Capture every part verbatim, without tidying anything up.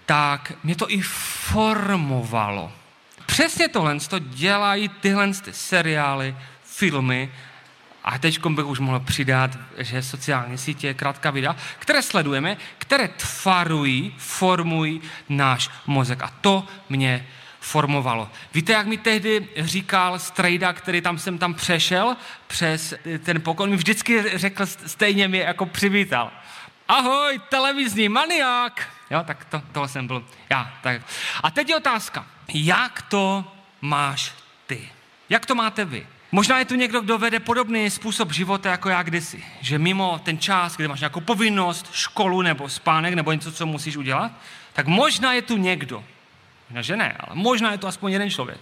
tak mě to i formovalo. Přesně tohle to dělají tyhle ty seriály, filmy, a teď bych už mohl přidat, že sociální sítě, krátká videa, které sledujeme, které tvarují, formují náš mozek. A to mě formovalo. Víte, jak mi tehdy říkal strejda, který tam jsem tam přešel přes ten pokoj, mi vždycky řekl, stejně mě jako přivítal. Ahoj, televizní maniák. Jo, tak to, tohle jsem byl já. Tak. A teď je otázka, jak to máš ty? Jak to máte vy? Možná je tu někdo, kdo vede podobný způsob života jako já kdysi. Že mimo ten čas, kdy máš nějakou povinnost, školu nebo spánek nebo něco, co musíš udělat, tak možná je tu někdo, možná, že ne, ale možná je tu aspoň jeden člověk,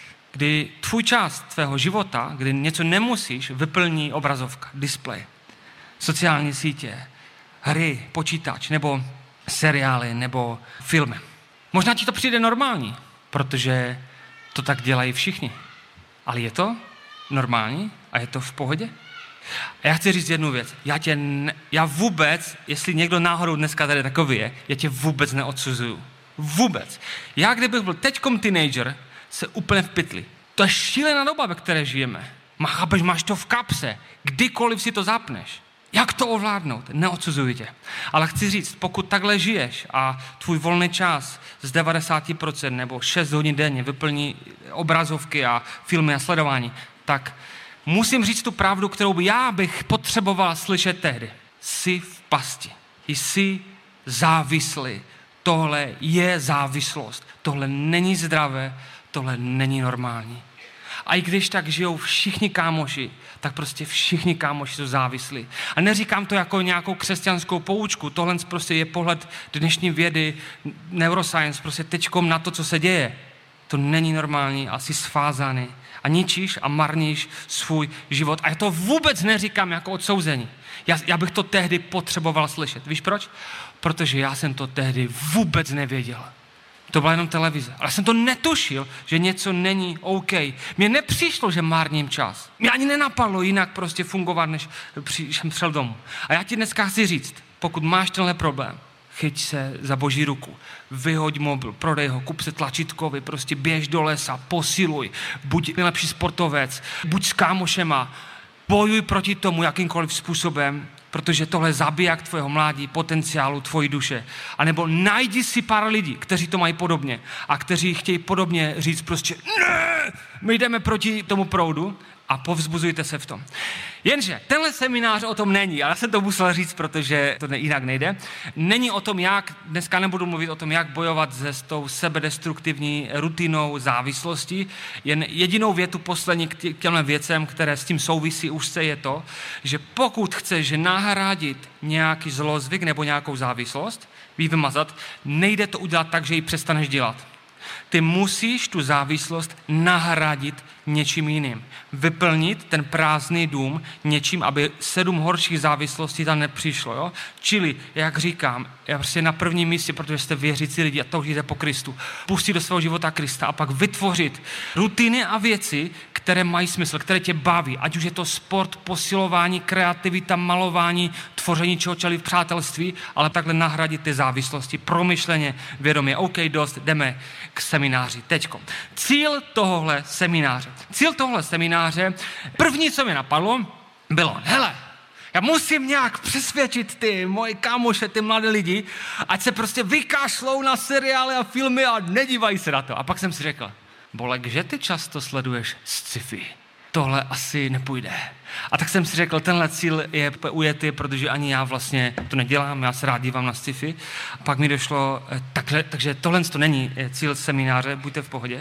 kdy tvůj čas tvého života, kdy něco nemusíš, vyplní obrazovka, displej, sociální sítě, hry, počítač nebo seriály nebo filmy. Možná ti to přijde normální, protože to tak dělají všichni. Ale je to normální a je to v pohodě? A já chci říct jednu věc. Já tě, ne, já vůbec, jestli někdo náhodou dneska tady takový je, já tě vůbec neodsuzuju. Vůbec. Já kdybych byl teďkom teenager, se úplně v pytli. To je šílená doba, ve které žijeme. Má, chápeš, máš to v kapse. Kdykoliv si to zapneš. Jak to ovládnout? Neodsuzuji tě. Ale chci říct, pokud takhle žiješ a tvůj volný čas z devadesát procent nebo šest hodin denně vyplní obrazovky a filmy a sledování, tak musím říct tu pravdu, kterou já bych potřeboval slyšet tehdy. Jsi v pasti. Jsi závislý. Tohle je závislost. Tohle není zdravé. Tohle není normální. A i když tak žijou všichni kámoši, tak prostě všichni kámoši jsou závislí. A neříkám to jako nějakou křesťanskou poučku, tohle prostě je pohled dnešní vědy, neuroscience, prostě teďkom na to, co se děje. To není normální a jsi svázaný. A ničíš a marníš svůj život. A já to vůbec neříkám jako odsouzení. Já, já bych to tehdy potřeboval slyšet. Víš proč? Protože já jsem to tehdy vůbec nevěděl. To byla jenom televize. Ale jsem to netušil, že něco není OK. Mně nepřišlo, že marním čas. Mě ani nenapadlo jinak prostě fungovat, než jsem šel domů. A já ti dneska chci říct, pokud máš tenhle problém, chyť se za boží ruku, vyhoď mobil, prodej ho, kup se tlačítkový, prostě běž do lesa, posiluj, buď nejlepší sportovec, buď s kámošema, bojuj proti tomu jakýmkoliv způsobem, protože tohle zabiják tvého mládí, potenciálu tvojí duše. A nebo najdi si pár lidí, kteří to mají podobně a kteří chtějí podobně říct prostě ne, my jdeme proti tomu proudu a povzbuzujte se v tom. Jenže tenhle seminář o tom není, ale já jsem to musel říct, protože to ne, jinak nejde. Není o tom, jak, dneska nebudu mluvit o tom, jak bojovat se s tou sebedestruktivní rutinou závislostí. Jen jedinou větu poslední k těmhle věcem, které s tím souvisí úzce, je to, že pokud chceš nahradit nějaký zlozvyk nebo nějakou závislost, jí vymazat, nejde to udělat tak, že ji přestaneš dělat. Ty musíš tu závislost nahradit něčím jiným. Vyplnit ten prázdný dům něčím, aby sedm horších závislostí tam nepřišlo. Jo? Čili, jak říkám, je prostě na prvním místě, protože jste věřící lidi a toužíte po Kristu. Pustit do svého života Krista a pak vytvořit rutiny a věci, které mají smysl, které tě baví. Ať už je to sport, posilování, kreativita, malování, tvoření čehokoliv v přátelství, ale takhle nahradit ty závislosti promyšleně, vědomě. OK, dost, jdeme k semináři. Teďko. Cíl tohohle semináře. Cíl tohohle semináře, první, co mi napadlo, bylo, hele, já musím nějak přesvědčit ty moje kámoše, ty mladé lidi, ať se prostě vykašlou na seriály a filmy a nedívají se na to. A pak jsem si řekl, Bolek, že ty často sleduješ sci-fi? Tohle asi nepůjde. A tak jsem si řekl, tenhle cíl je ujetý, protože ani já vlastně to nedělám, já se rád dívám na sci-fi. A pak mi došlo, takže, takže tohle to není cíl semináře, buďte v pohodě.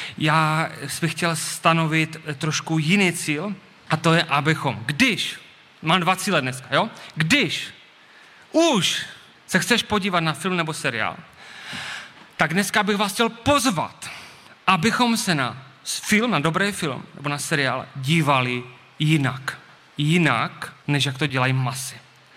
Já bych chtěl stanovit trošku jiný cíl, a to je, abychom, když, mám dva cíle dneska, jo? Když už se chceš podívat na film nebo seriál, tak dneska bych vás chtěl pozvat, abychom se na film, na dobrý film nebo na seriál dívali jinak. Jinak, než jak to dělají masy.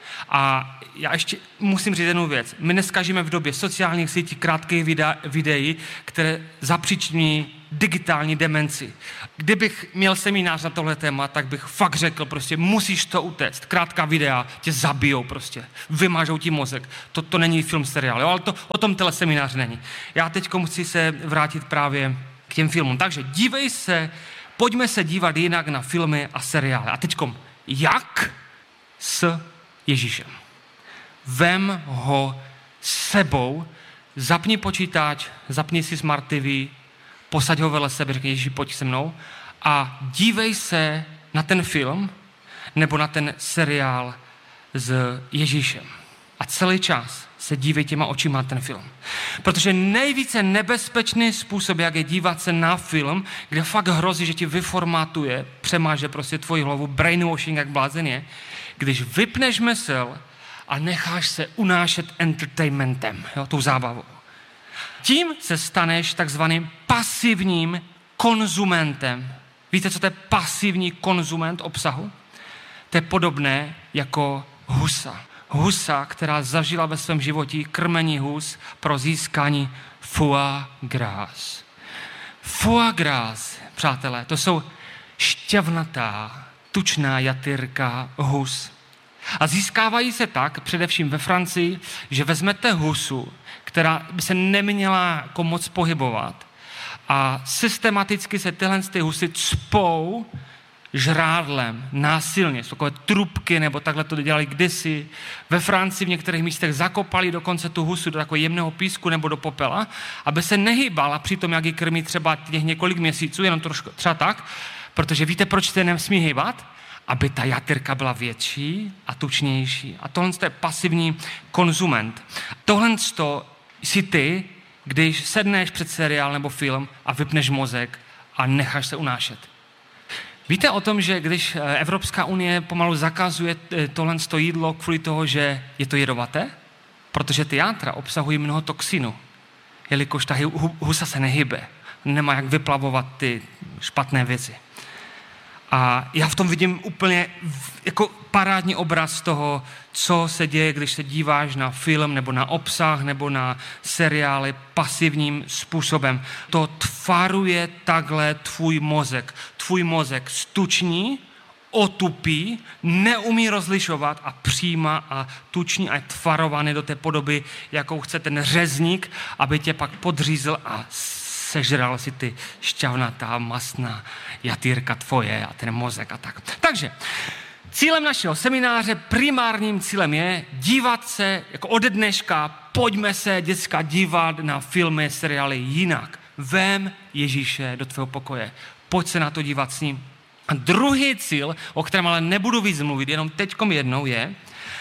A já ještě musím říct jednu věc. My dneska žijeme v době sociálních sítí, krátkých videa, videí, které zapříčiní digitální demenci. Kdybych měl seminář na tohle téma, tak bych fakt řekl prostě musíš to utéct. Krátká videa tě zabijou prostě. Vymážou ti mozek. To, to není film, seriál, jo? Ale to, o tom tenhle seminář není. Já teď musím se vrátit právě k těm filmům. Takže dívej se, pojďme se dívat jinak na filmy a seriály. A teďkom, jak s Ježíšem? Vem ho sebou, zapni počítač, zapni si Smart T V, posaď ho vedle sebe, řekni Ježíši, pojď se mnou a dívej se na ten film nebo na ten seriál s Ježíšem. A celý čas se dívej těma očima na ten film. Protože nejvíce nebezpečný způsob, jak je dívat se na film, kde fakt hrozí, že ti vyformátuje, přemáže prostě tvoji hlavu, brainwashing jak blázen je, když vypneš mysl a necháš se unášet entertainmentem, jo, tou zábavou. Tím se staneš takzvaným pasivním konzumentem. Víte, co to je pasivní konzument obsahu? To je podobné jako husa. Husa, která zažila ve svém životě krmení hus pro získání foie gras. Foie gras, přátelé, to jsou šťavnatá, tučná jatyrka hus. A získávají se tak, především ve Francii, že vezmete husu, která by se neměla jako moc pohybovat a systematicky se tyhle ty husy cpou žrádlem, násilně, jsou takové trubky, nebo takhle to dělali kdysi. Ve Francii v některých místech zakopali dokonce tu husu do takového jemného písku nebo do popela, aby se nehýbala při tom, jak ji krmí třeba těch několik měsíců, jenom trošku, třeba tak, protože víte, proč se nesmí hýbat? Aby ta jatyrka byla větší a tučnější. A tohle je pasivní konzument. Tohle si ty, když sedneš před seriál nebo film a vypneš mozek a necháš se unášet. Víte o tom, že když Evropská unie pomalu zakazuje tohle jídlo kvůli toho, že je to jedovaté? Protože ty játra obsahují mnoho toxinu, jelikož ta husa se nehybe, nemá jak vyplavovat ty špatné věci. A já v tom vidím úplně jako parádní obraz toho, co se děje, když se díváš na film nebo na obsah nebo na seriály pasivním způsobem. To tvaruje takhle tvůj mozek. Tvůj mozek stuční, otupí, neumí rozlišovat a přijímá a tuční a je tvarovaný do té podoby, jakou chce ten řezník, aby tě pak podřízl a sežral si ty šťavnatá, masná jatýrka tvoje a ten mozek a tak. Takže cílem našeho semináře, primárním cílem je dívat se, jako ode dneška, pojďme se, děcka, dívat na filmy, seriály jinak. Vem Ježíše do tvého pokoje. Pojď se na to dívat s ním. A druhý cíl, o kterém ale nebudu víc mluvit, jenom teďkom jednou je,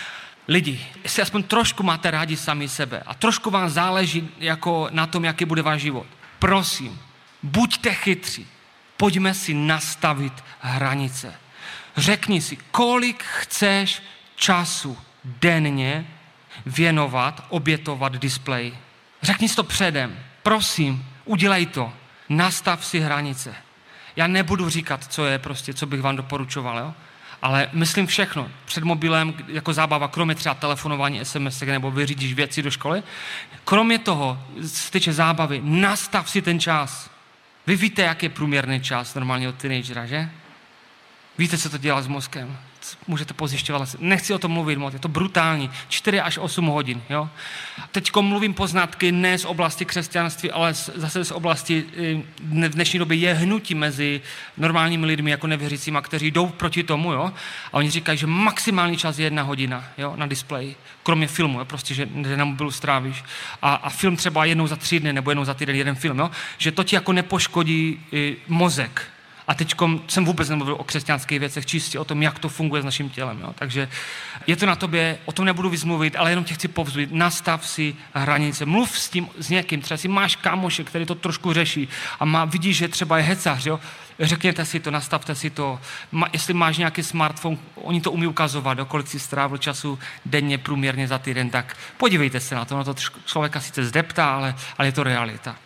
lidi, jestli aspoň trošku máte rádi sami sebe a trošku vám záleží jako na tom, jaký bude váš život. Prosím, buďte chytří, pojďme si nastavit hranice. Řekni si, kolik chceš času denně věnovat, obětovat displeji. Řekni si to předem, prosím, udělej to, nastav si hranice. Já nebudu říkat, co je prostě, co bych vám doporučoval, jo? Ale myslím všechno. Před mobilem jako zábava, kromě třeba telefonování, es em es nebo vyřídíš věci do školy. Kromě toho, z tyče zábavy, nastav si ten čas. Vy víte, jak je průměrný čas normálního teenagera, že? Víte, co to dělá s mozkem? Můžete pozjišťovat. Nechci o tom mluvit moc, je to brutální. čtyři až osm hodin, jo? Teďko mluvím poznatky ne z oblasti křesťanství, ale zase z oblasti v dnešní době je hnutí mezi normálními lidmi jako nevěřícíma, kteří jdou proti tomu, jo? A oni říkají, že maximální čas je jedna hodina, jo? Na displeji. Kromě filmu, jo? Prostě, že na mobilu strávíš. A, a film třeba jednou za tři dny nebo jednou za týden jeden film, jo? Že to ti jako nepoškodí i, mozek. A teď jsem vůbec nemluvil o křesťanských věcech, čistě o tom, jak to funguje s naším tělem. Jo? Takže je to na tobě, o tom nebudu víc mluvit, ale jenom tě chci povzbudit. Nastav si hranice, mluv s tím, s někým, třeba si máš kámoše, který to trošku řeší a má, vidíš, že třeba je hecař, jo? Řekněte si to, nastavte si to. Ma, jestli máš nějaký smartphone, oni to umí ukazovat, jo? Kolik si strávil času denně průměrně za týden, tak podívejte se na to. No to člověka sice zdeptá, ale, ale je to realita.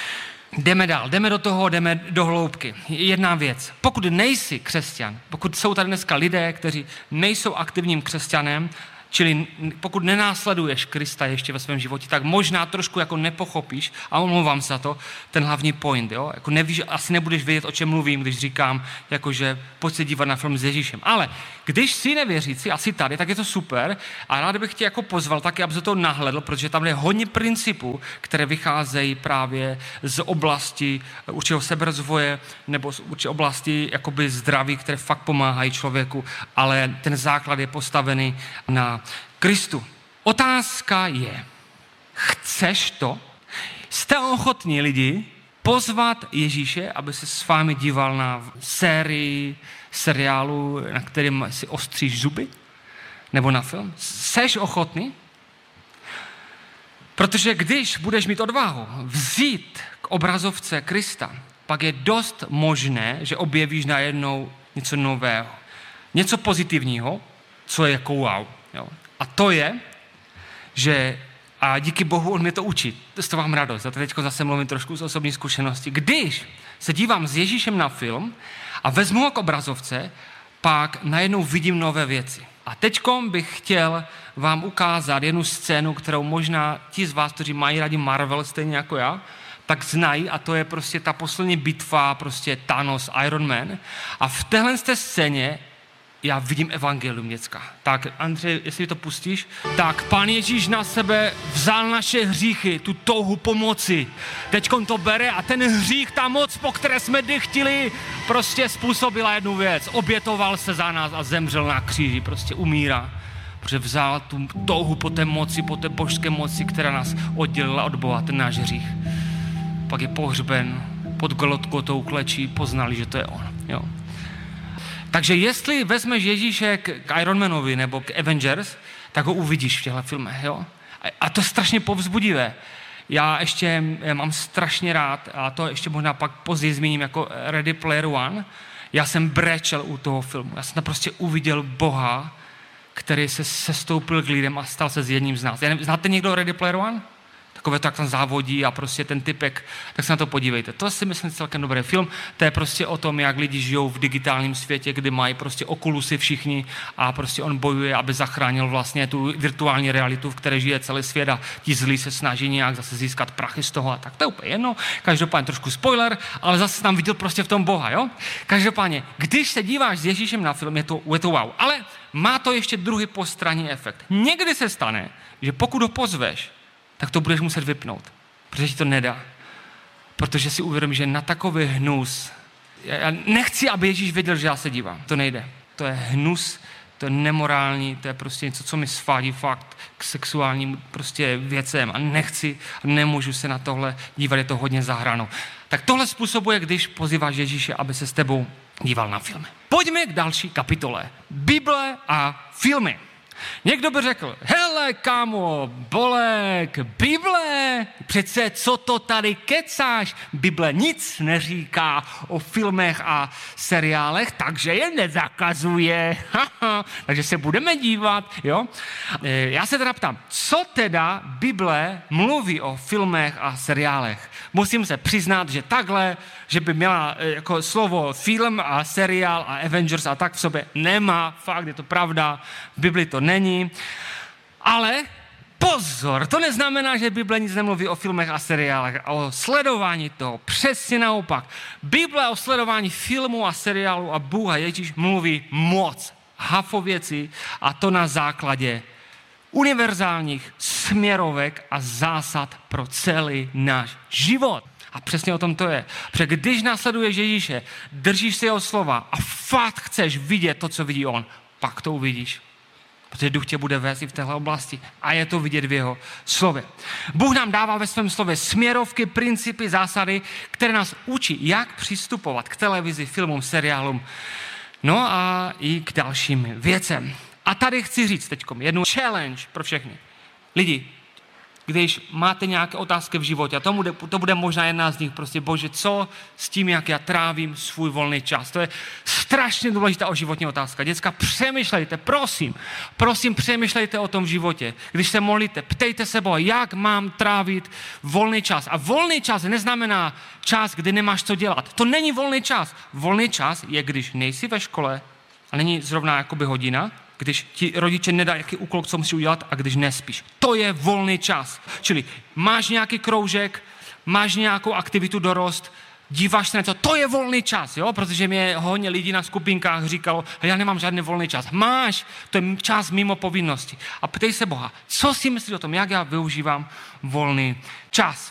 Jdeme dál, jdeme do toho, jdeme do hloubky. Jedna věc, pokud nejsi křesťan, pokud jsou tady dneska lidé, kteří nejsou aktivním křesťanem, Čili pokud nenásleduješ Krista ještě ve svém životě, tak možná trošku jako nepochopíš, a omlouvám se za to, ten hlavní point, jo? Jako nevíš, asi nebudeš vědět, o čem mluvím, když říkám, jakože pojď se dívat na film s Ježíšem. Ale když jsi nevěřící, asi tady, tak je to super a rád bych tě jako pozval taky, abys do toho nahlédl, protože tam je hodně principů, které vycházejí právě z oblasti určitého seberozvoje nebo z určité oblasti jakoby zdraví, které fakt pomáhají člověku, ale ten základ je postavený na Kristu. Otázka je, chceš to? Jste ochotní lidi pozvat Ježíše, aby se s vámi díval na sérii, seriálu, na kterém si ostříš zuby? Nebo na film? Jseš ochotný? Protože když budeš mít odvahu vzít k obrazovce Krista, pak je dost možné, že objevíš najednou něco nového. Něco pozitivního, co je jako wow. Jo. A to je, že a díky Bohu on mě to učí. Z toho mám radost. Já teď zase mluvím trošku z osobní zkušenosti. Když se dívám s Ježíšem na film a vezmu ho k obrazovce, pak najednou vidím nové věci. A teďkom bych chtěl vám ukázat jednu scénu, kterou možná ti z vás, kteří mají rádi Marvel stejně jako já, tak znají, a to je prostě ta poslední bitva, prostě Thanos, Iron Man. A v téhle scéně já vidím evangelium, děcka. Tak, Andřej, jestli to pustíš. Tak, Pán Ježíš na sebe vzal naše hříchy, tu touhu pomoci. Teďkon to bere a ten hřích, ta moc, po které jsme dychtili, prostě způsobila jednu věc. Obětoval se za nás a zemřel na kříži, prostě umírá. Protože vzal tu touhu po té moci, po té božské moci, která nás oddělila od Boha, ten náš hřích. Pak je pohřben, pod Golgotkou klečí, poznali, že to je on. Jo. Takže jestli vezmeš Ježíše k, k Ironmanovi nebo k Avengers, tak ho uvidíš v těchto filmech, jo? A, a to je strašně povzbudivé. Já ještě já mám strašně rád, a to ještě možná pak později zmíním, jako Ready Player One. Já jsem brečel u toho filmu. Já jsem tam prostě uviděl Boha, který se sestoupil k lidem a stal se s jedním z nás. Já nevím, znáte někdo Ready Player One? Takové to, jak tam závodí a prostě ten typek, tak se na to podívejte. To si myslím celkem dobrý film. To je prostě o tom, jak lidi žijou v digitálním světě, kdy mají prostě okulusy všichni a prostě on bojuje, aby zachránil vlastně tu virtuální realitu, v které žije celý svět a ti zlí se snaží nějak zase získat prachy z toho a tak. To je úplně jedno. Každopádně trošku spoiler, ale zase tam viděl prostě v tom Boha, jo? Každopádně, když se díváš s Ježíšem na film, je to, je to wow. Ale má to ještě druhý postranní efekt. Někdy se stane, že pokud ho pozveš, tak to budeš muset vypnout, protože ti to nedá. Protože si uvědomíš, že na takový hnus, já nechci, aby Ježíš věděl, že já se dívám, to nejde. To je hnus, to je nemorální, to je prostě něco, co mi svádí fakt k sexuálním prostě věcem a nechci, nemůžu se na tohle dívat, je to hodně za hranou. Tak tohle způsobuje, když pozýváš Ježíše, aby se s tebou díval na filmy. Pojďme k další kapitole. Bible a filmy. Někdo by řekl, hele kámo, Bolek, Bible, přece co to tady kecáš? Bible nic neříká o filmech a seriálech, takže je nezakazuje. Takže se budeme dívat, jo? Já se teda ptám, co teda Bible mluví o filmech a seriálech? Musím se přiznat, že takhle, že by měla jako slovo film a seriál a Avengers a tak v sobě nemá, fakt je to pravda, v Bibli to není. Ale pozor, to neznamená, že Bible nic nemluví o filmech a seriálech, a o sledování toho. Přesně naopak. Bible o sledování filmů a seriálů a Bůh a Ježíš mluví moc, hafo věcí, a to na základě univerzálních směrovek a zásad pro celý náš život. A přesně o tom to je. Protože když následuješ Ježíše, držíš si jeho slova a fakt chceš vidět to, co vidí on, pak to uvidíš. Protože Duch tě bude vést i v téhle oblasti a je to vidět v jeho slově. Bůh nám dává ve svém slově směrovky, principy, zásady, které nás učí, jak přistupovat k televizi, filmům, seriálům, no a i k dalším věcem. A tady chci říct teďkom jednu challenge pro všechny. Lidi, když máte nějaké otázky v životě, a to bude, to bude možná jedna z nich, prostě Bože, co s tím, jak já trávím svůj volný čas. To je strašně důležitá o životní otázka. Děcka, přemýšlejte, prosím, prosím, přemýšlejte o tom v životě. Když se modlíte, ptejte se Boha, jak mám trávit volný čas. A volný čas neznamená čas, kdy nemáš co dělat. To není volný čas. Volný čas je, když nejsi ve škole, a není zrovna jakoby hodina, když ti rodiče nedají jaký úkol, co musíš udělat a když nespíš. To je volný čas. Čili máš nějaký kroužek, máš nějakou aktivitu dorost, díváš se na to, to je volný čas, jo? Protože mě hodně lidí na skupinkách říkalo, já nemám žádný volný čas. Máš, to je čas mimo povinnosti. A ptej se Boha, co si myslíš o tom, jak já využívám volný čas.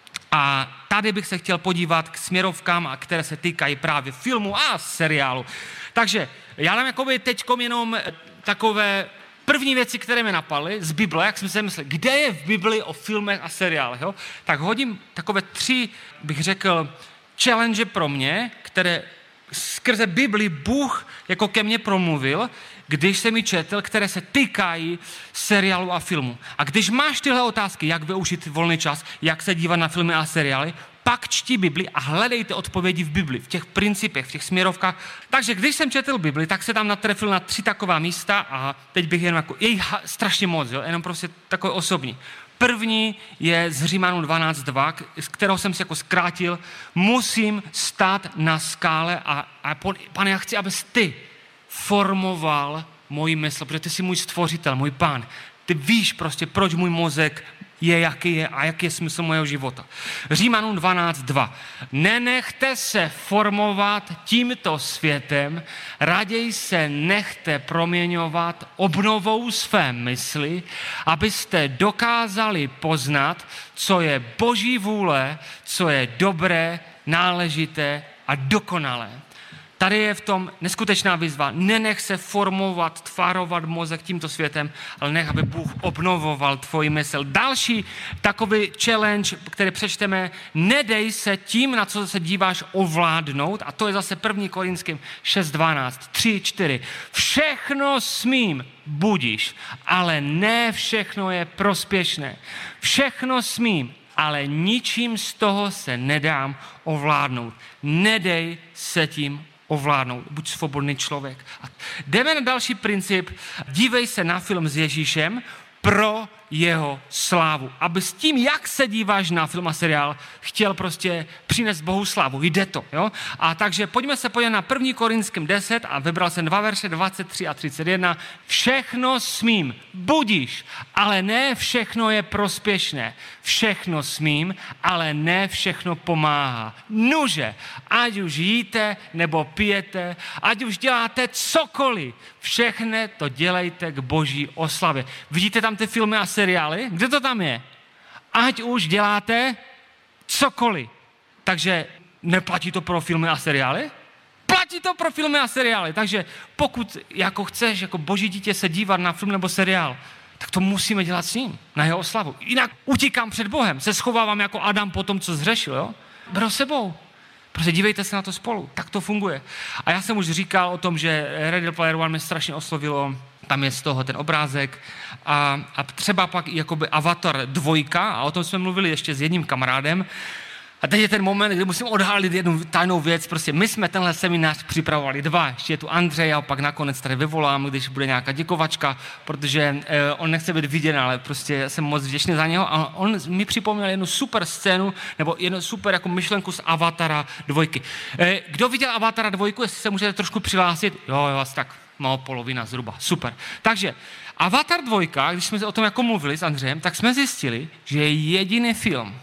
A tady bych se chtěl podívat k směrovkám, které se týkají právě filmu a seriálu. Takže já dám jakoby teďkom jenom takové první věci, které mě napadly z Bible, jak jsem si myslel, kde je v Bibli o filmech a seriálech, jo? Tak hodím takové tři, bych řekl, challenge pro mě, které skrze Bibli Bůh jako ke mně promluvil, když jsem mi četl, které se týkají seriálu a filmu. A když máš tyhle otázky, jak využít volný čas, jak se dívat na filmy a seriály, pak čti Bibli a hledejte odpovědi v Bibli, v těch principech, v těch směrovkách. Takže když jsem četl Bibli, tak se tam natrefil na tři taková místa a teď bych jenom jako, je strašně moc, jo? Jenom prostě takové osobní. První je z Římanů dvanáct dva, z kterého jsem si jako zkrátil, musím stát na skále a, a pane, já chci, abys ty formoval moji mysl, protože ty jsi můj stvořitel, můj pán. Ty víš prostě, proč můj mozek je, jaký je a jaký je smysl mého života. Římanům dvanáct dva. Nenechte se formovat tímto světem, raději se nechte proměňovat obnovou své mysli, abyste dokázali poznat, co je Boží vůle, co je dobré, náležité a dokonalé. Tady je v tom neskutečná výzva. Nenech se formovat, tvárovat mozek tímto světem, ale nech, aby Bůh obnovoval tvoji mysl. Další takový challenge, který přečteme, nedej se tím, na co se díváš, ovládnout. A to je zase první Korinským šest dvanáct, tři čtyři. Všechno smím, budiš, ale ne všechno je prospěšné. Všechno smím, ale ničím z toho se nedám ovládnout. Nedej se tím ovládnout. Buď svobodný člověk. A jdeme na další princip. Dívej se na film s Ježíšem pro jeho slávu. Aby s tím, jak se díváš na film a seriál, chtěl prostě přinést Bohu slávu. Jde to. Jo? A takže pojďme se podívat na první Korinským deset a vybral jsem dva verše dvacet tři a třicet jedna. Všechno smím, budiš, ale ne všechno je prospěšné. Všechno smím, ale ne všechno pomáhá. Nuže, ať už jíte nebo pijete, ať už děláte cokoliv, všechno to dělejte k Boží oslavě. Vidíte tam ty filmy a seriály? Kde to tam je? Ať už děláte cokoliv. Takže neplatí to pro filmy a seriály? Platí to pro filmy a seriály. Takže pokud jako chceš jako Boží dítě se dívat na film nebo seriál, tak to musíme dělat s ním, na jeho oslavu. Jinak utíkám před Bohem, se schovávám jako Adam po tom, co zřešil, jo? Bro sebou. Prostě dívejte se na to spolu, tak to funguje. A já jsem už říkal o tom, že Ready Player One mě strašně oslovilo, tam je z toho ten obrázek a, a třeba pak i jakoby Avatar dvojka a o tom jsme mluvili ještě s jedním kamarádem. A teď je ten moment, kdy musím odhalit jednu tajnou věc. Prostě my jsme tenhle seminář připravovali dva. Ještě je tu Andrej a pak nakonec tady vyvolám, když bude nějaká děkovačka, protože eh, on nechce být viděn, ale prostě jsem moc vděčný za něho. A on mi připomněl jednu super scénu, nebo jednu super jako myšlenku z Avatara dvojky. Eh, kdo viděl Avatara dvojku, jestli se můžete trošku přihlásit? Jo, jo, asi tak malo polovina zhruba. Super. Takže Avatar dvojka, když jsme o tom jako mluvili s Andrejem, tak jsme zjistili, že je jediný film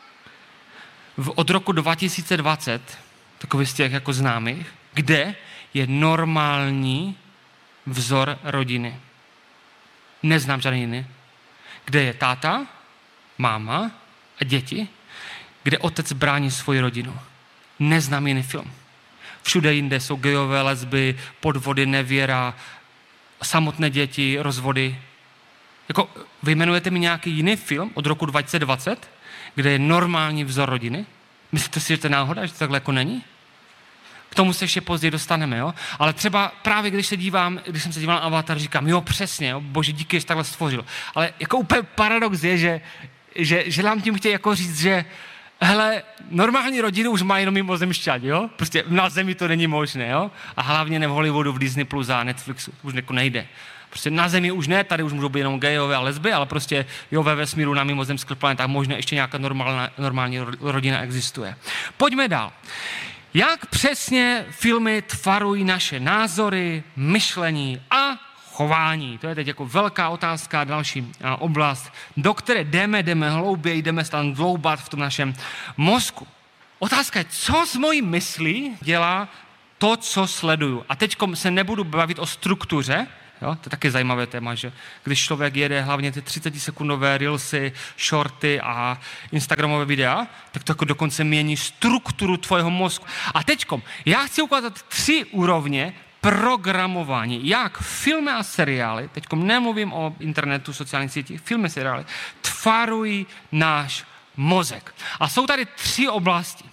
od roku dva tisíce dvacet, takový z těch jako známých, kde je normální vzor rodiny. Neznám žádný jiný. Kde je táta, máma a děti, kde otec brání svoji rodinu. Neznám jiný film. Všude jinde jsou gejové, lesby, podvody, nevěra, samotné děti, rozvody. Jako, vyjmenujete mi nějaký jiný film od roku dva tisíce dvacet, kde je normální vzor rodiny? Myslíte si, že to je náhoda, že to takhle jako není? K tomu se ještě později dostaneme, jo? Ale třeba právě když se dívám, když jsem se díval na Avatar, říkám, jo, přesně, jo, Bože, díky, že takhle stvořil. Ale jako úplně paradox je, že, že, že nám tím chtějí jako říct, že hele, normální rodinu už má jenom mimozemšťani, jo? Prostě na zemi to není možné, jo? A hlavně ne v Hollywoodu, v Disney Plus a Netflixu, to už jako nejde. Prostě na zemi už ne, tady už můžou být jenom gejové a lesby, ale prostě jo, ve vesmíru na mimozemských planetách možná ještě nějaká normální, normální rodina existuje. Pojďme dál. Jak přesně filmy tvarují naše názory, myšlení a chování. To je teď jako velká otázka, další oblast, do které jdeme, jdeme hlouběji, jdeme tam dloubat v tom našem mozku. Otázka je, co s mojí myslí dělá to, co sleduju. A teď se nebudu bavit o struktuře, jo? To je taky zajímavé téma, že když člověk jede hlavně ty třicetisekundové reelsy, shorty a instagramové videa, tak to jako dokonce mění strukturu tvojho mozku. A teďkom, já chci ukázat tři úrovně programování, jak filmy a seriály, teďkom nemluvím o internetu, sociálních sítích, filmy a seriály, tvarují náš mozek. A jsou tady tři oblasti.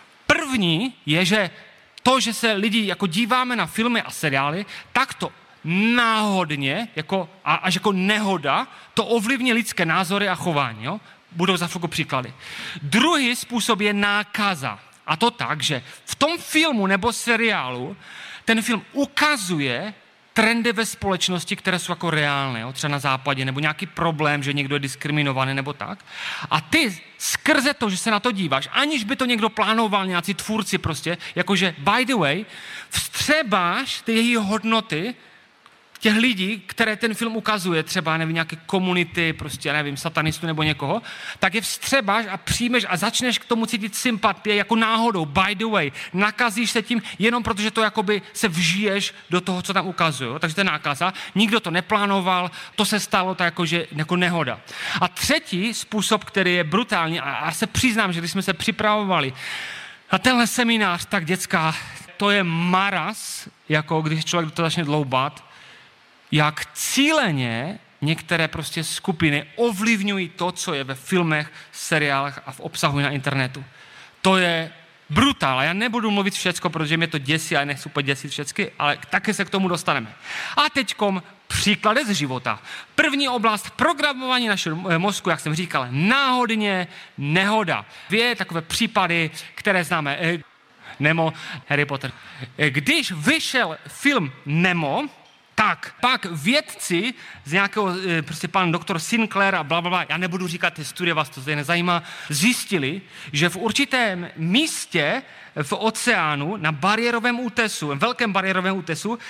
První je, že to, že se lidi jako díváme na filmy a seriály, tak to náhodně, jako, a až jako nehoda, to ovlivní lidské názory a chování. Jo? Budou za chvilku příklady. Druhý způsob je nákaza. A to tak, že v tom filmu nebo seriálu ten film ukazuje trendy ve společnosti, které jsou jako reálné, jo? Třeba na západě, nebo nějaký problém, že někdo je diskriminovaný nebo tak. A ty skrze to, že se na to díváš, aniž by to někdo plánoval, nějací tvůrci prostě, jakože by the way, vstřebáš ty její hodnoty těch lidí, které ten film ukazuje, třeba, nevím, nějaké komunity, prostě, nevím, satanistů nebo někoho, tak je vstřebáš a přijmeš a začneš k tomu cítit sympatie jako náhodou, by the way. Nakazíš se tím jenom protože to jakoby se vžiješ do toho, co tam ukazuje. Takže to je nákaza. Nikdo to neplánoval, to se stalo tak jakože, jako nehoda. A třetí způsob, který je brutální, a, a se přiznám, že když jsme se připravovali na tenhle seminář, tak děcka, to je maras, jako když člověk to začne dloubat, jak cíleně některé prostě skupiny ovlivňují to, co je ve filmech, seriálech a v obsahu na internetu. To je brutál. Já nebudu mluvit všecko, protože mě to děsí, a nechci úplně děsit všecky, ale taky se k tomu dostaneme. A teďkom příklady z života. První oblast, programování našeho mozku, jak jsem říkal, náhodně nehoda. Dvě takové případy, které známe. Nemo, Harry Potter. Když vyšel film Nemo, tak pak vědci z nějakého, prostě pan doktor Sinclair a blablabla, já nebudu říkat ty studie, vás to zde nezajímá, zjistili, že v určitém místě v oceánu na bariérovém útesu, velkém bariérovém útesu,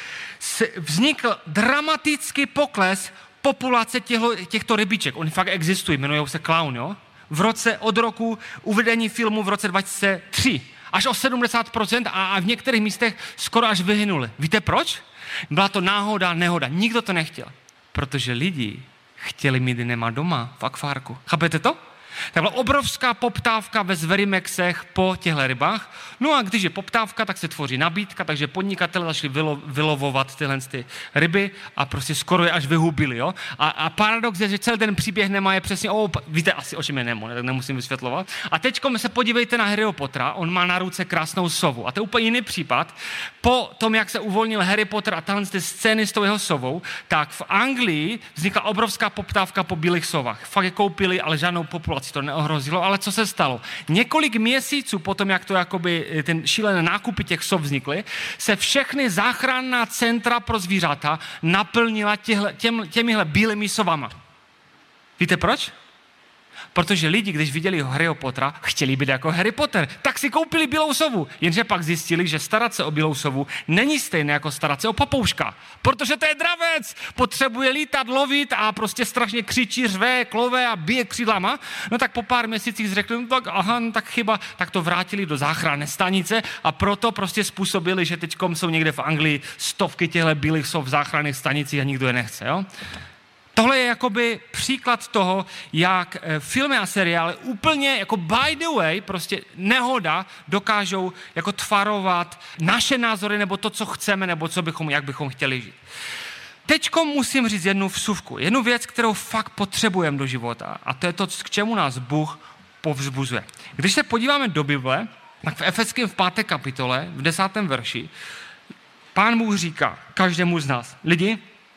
vznikl dramatický pokles populace těchto, těchto rybiček. Oni fakt existují, jmenují se klaun, jo? V roce od roku uvedení filmu v roce dva tisíce tři. Až o sedmdesát procent a, a v některých místech skoro až vyhynuli. Víte proč? Byla to náhoda, nehoda. Nikdo to nechtěl. Protože lidi chtěli mít Nema doma v akvárku. Chápete to? Tak byla obrovská poptávka ve Zverimexech po těchto rybách. No a když je poptávka, tak se tvoří nabídka, takže podnikatelé začali vylo, vylovovat tyhle ty ryby a prostě skoro je až vyhubili. Jo? A, a paradox je, že celý ten příběh Nema je přesně, oh, víte asi, o čem je Nemo, tak nemusím vysvětlovat. A teďko se podívejte na Harryho Pottera, on má na ruce krásnou sovu. A to je úplně jiný případ. Po tom, jak se uvolnil Harry Potter a tahle ty scény s tou jeho sovou, tak v Anglii vznikla obrovská poptávka po bílých sovách. Fakt je koupili, ale žádnou populaci to neohrozilo, ale co se stalo? Několik měsíců potom, jak to jakoby ten šílené nákupy těch sov vznikly, se všechny záchranná centra pro zvířata naplnila těhle, těm, těmihle bílými sovama. Víte proč? Protože lidi, když viděli Harryho Pottera, chtěli být jako Harry Potter, tak si koupili bílou sovu. Jenže pak zjistili, že starat se o bílou sovu není stejné jako starat se o papouška. Protože to je dravec, potřebuje lítat, lovit a prostě strašně křičí, řve, klove a bije křídlama. No tak po pár měsících řekli, no tak aha, no tak chyba, tak to vrátili do záchranné stanice a proto prostě způsobili, že teďkom jsou někde v Anglii stovky těchto bílých sov v záchranných stanicích a nikdo je nechce, jo? Tohle je jakoby příklad toho, jak filmy a seriály úplně jako by the way, prostě nehoda, dokážou jako tvarovat naše názory nebo to, co chceme, nebo co bychom, jak bychom chtěli žít. Teďko musím říct jednu vsuvku, jednu věc, kterou fakt potřebujeme do života a to je to, k čemu nás Bůh povzbuzuje. Když se podíváme do Bible, tak v Efeským v páté kapitole, v desátém verši, Pán Bůh říká každému z nás, lidi,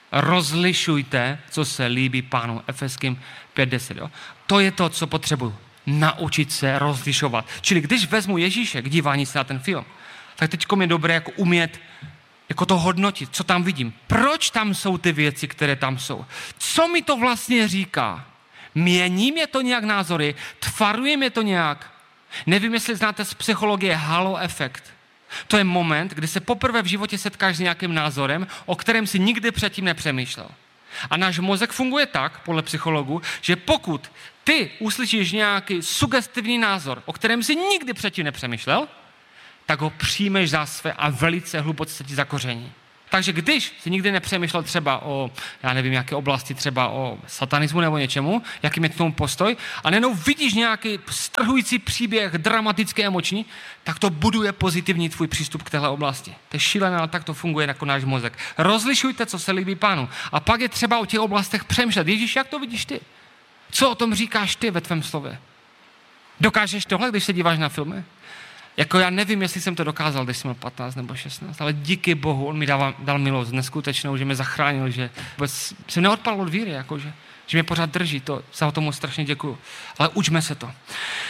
rozlišujte, co se líbí Pánu. Efeským pět deset. Jo? To je to, co potřebuju. Naučit se rozlišovat. Čili když vezmu Ježíše k dívání se na ten film, tak teďko je dobré jako umět jako to hodnotit, co tam vidím. Proč tam jsou ty věci, které tam jsou? Co mi to vlastně říká? Mění mě to nějak názory? Tvaruje mě to nějak? Nevím, jestli znáte z psychologie halo efekt. To je moment, kdy se poprvé v životě setkáš s nějakým názorem, o kterém si nikdy předtím nepřemýšlel. A náš mozek funguje tak, podle psychologů, že pokud ty uslyšíš nějaký sugestivní názor, o kterém si nikdy předtím nepřemýšlel, tak ho přijmeš za své a velice hluboce se ti zakoření. Takže když si nikdy nepřemýšlel třeba o, já nevím, jaké oblasti, třeba o satanismu nebo něčemu, jaký je k tomu postoj, a nejenom vidíš nějaký strhující příběh, dramatický, emoční, tak to buduje pozitivní tvůj přístup k téhle oblasti. To je šílené, ale tak to funguje jako náš mozek. Rozlišujte, co se líbí Pánu. A pak je třeba o těch oblastech přemýšlet. Ježíš, jak to vidíš ty? Co o tom říkáš ty ve tvém slově? Dokážeš tohle, když se díváš na filmy? Jako já nevím, jestli jsem to dokázal, když jsem měl patnáct nebo šestnáct, ale díky Bohu, on mi dal, dal milost neskutečnou, že mě zachránil, že vůbec jsem neodpadl od víry, jakože, že mě pořád drží, to, za tomu strašně děkuju. Ale učme se to.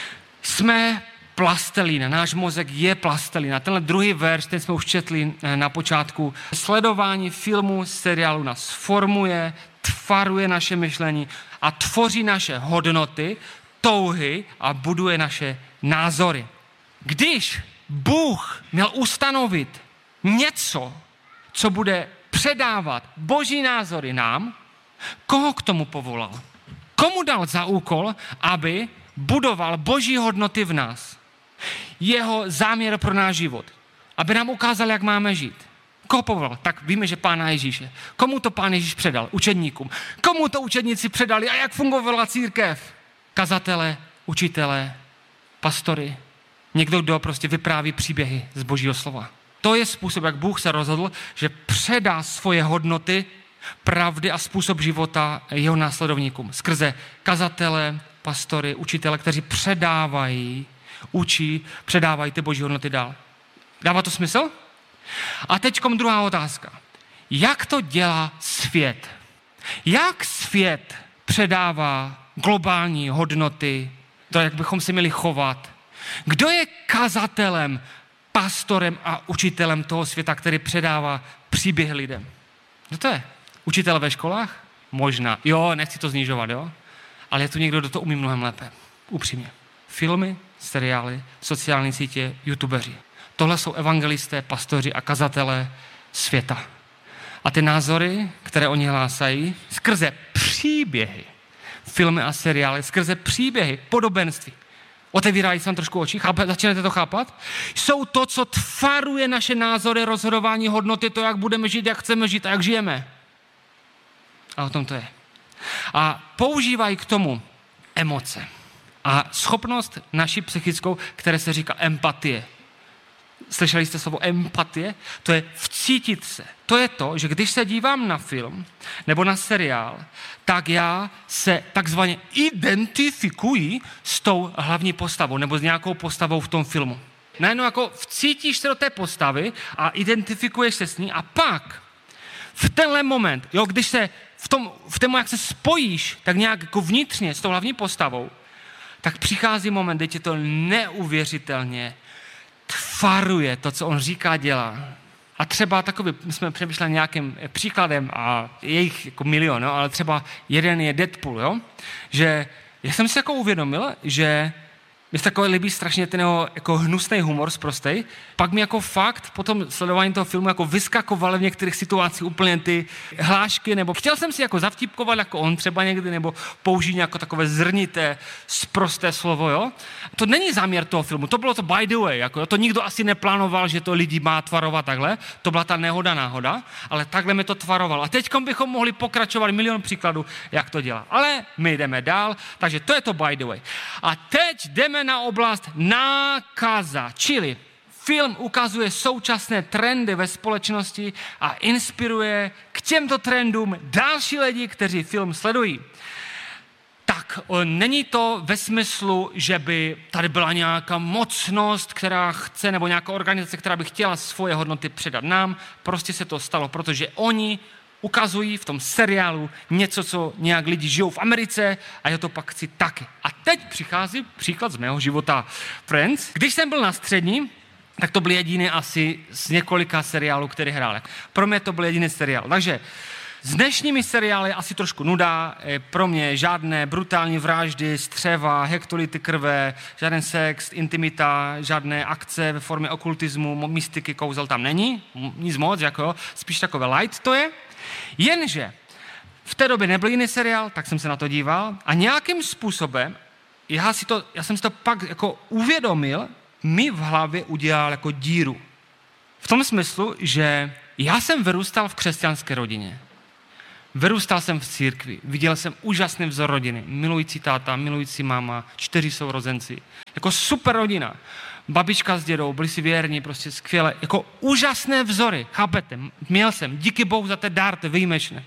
Jsme plastelína, náš mozek je plastelína. Tenhle druhý verš, ten jsme už četli na počátku. Sledování filmu, seriálu nás formuje, tvaruje naše myšlení a tvoří naše hodnoty, touhy a buduje naše názory. Když Bůh měl ustanovit něco, co bude předávat boží názory nám, koho k tomu povolal? Komu dal za úkol, aby budoval boží hodnoty v nás? Jeho záměr pro náš život. Aby nám ukázal, jak máme žít. Koho povolal? Tak víme, že Pána Ježíše. Komu to Pán Ježíš předal? Učedníkům. Komu to učedníci předali a jak fungovala církev? Kazatele, učitele, pastory. Někdo, kdo prostě vypráví příběhy z božího slova. To je způsob, jak Bůh se rozhodl, že předá svoje hodnoty, pravdy a způsob života jeho následovníkům. Skrze kazatele, pastory, učitele, kteří předávají, učí, předávají ty boží hodnoty dál. Dává to smysl? A teďkom druhá otázka. Jak to dělá svět? Jak svět předává globální hodnoty, to, jak bychom se měli chovat? Kdo je kazatelem, pastorem a učitelem toho světa, který předává příběhy lidem? Kdo to je? Učitel ve školách? Možná. Jo, nechci to snižovat, jo? Ale je tu někdo, kdo to umí mnohem lépe. Upřímně. Filmy, seriály, sociální sítě, youtubeři. Tohle jsou evangelisté, pastoři a kazatelé světa. A ty názory, které oni hlásají, skrze příběhy, filmy a seriály, skrze příběhy, podobenství, otevírají se vám trošku oči, chápe, začínáte to chápat? Jsou to, co tvaruje naše názory, rozhodování, hodnoty, to, jak budeme žít, jak chceme žít a jak žijeme. A o tom to je. A používají k tomu emoce. A schopnost naší psychickou, které se říká empatie. Slyšeli jste slovo empatie? To je vcítit se. To je to, že když se dívám na film nebo na seriál, tak já se takzvaně identifikuji s tou hlavní postavou nebo s nějakou postavou v tom filmu. Najednou jako vcítíš se do té postavy a identifikuješ se s ní a pak v tenhle moment, jo, když se v tom, v tom, jak se spojíš tak nějak jako vnitřně s tou hlavní postavou, tak přichází moment, kdy tě to neuvěřitelně tvaruje to, co on říká, dělá. A třeba takový, my jsme přemýšleli nějakým příkladem a je jich jako milion, no, ale třeba jeden je Deadpool, jo? Že já jsem si jako uvědomil, že mi se takové líbí strašně ten jeho jako hnusný humor sprostej. Pak mi jako fakt po tom sledování toho filmu jako vyskakovaly v některých situacích úplně ty hlášky, nebo chtěl jsem si jako zavtipkovat jako on třeba někdy, nebo použít nějaké takové zrnité, sprosté slovo, jo. To není záměr toho filmu, to bylo to by the way, jako, jo? To nikdo asi neplánoval, že to lidi má tvarovat takhle, to byla ta nehoda náhoda, ale takhle mi to tvaroval. A teďkom bychom mohli pokračovat milion příkladů, jak to dělá. Ale my jdeme dál, takže to je to by the way. A teď jdeme na oblast nákaza, čili film ukazuje současné trendy ve společnosti a inspiruje k těmto trendům další lidi, kteří film sledují. Tak není to ve smyslu, že by tady byla nějaká mocnost, která chce, nebo nějaká organizace, která by chtěla svoje hodnoty předat nám. Prostě se to stalo, protože oni ukazují v tom seriálu něco, co nějak lidi žijou v Americe a já to pak chci taky. A teď přichází příklad z mého života. Friends, když jsem byl na střední, tak to byl jediný asi z několika seriálů, který hrál. Pro mě to byl jediný seriál. Takže S dnešními seriály asi trošku nuda, pro mě žádné brutální vraždy, střeva, hektolity krve, žádný sex, intimita, žádné akce ve formě okultismu, mystiky, kouzel tam není, nic moc, jako spíš takové light to je. Jenže v té době nebyl jiný seriál, tak jsem se na to díval a nějakým způsobem, já, si to, já jsem si to pak jako uvědomil, mi v hlavě udělal jako díru. V tom smyslu, že já jsem vyrůstal v křesťanské rodině. Vyrůstal jsem v církvi, viděl jsem úžasný vzor rodiny, milující táta, milující máma, čtyři sourozenci. Jako super rodina. Babička s dědou, byli si věrní, prostě skvěle. Jako úžasné vzory, chápete? Měl jsem, díky Bohu za ten dár, to je výjimečné.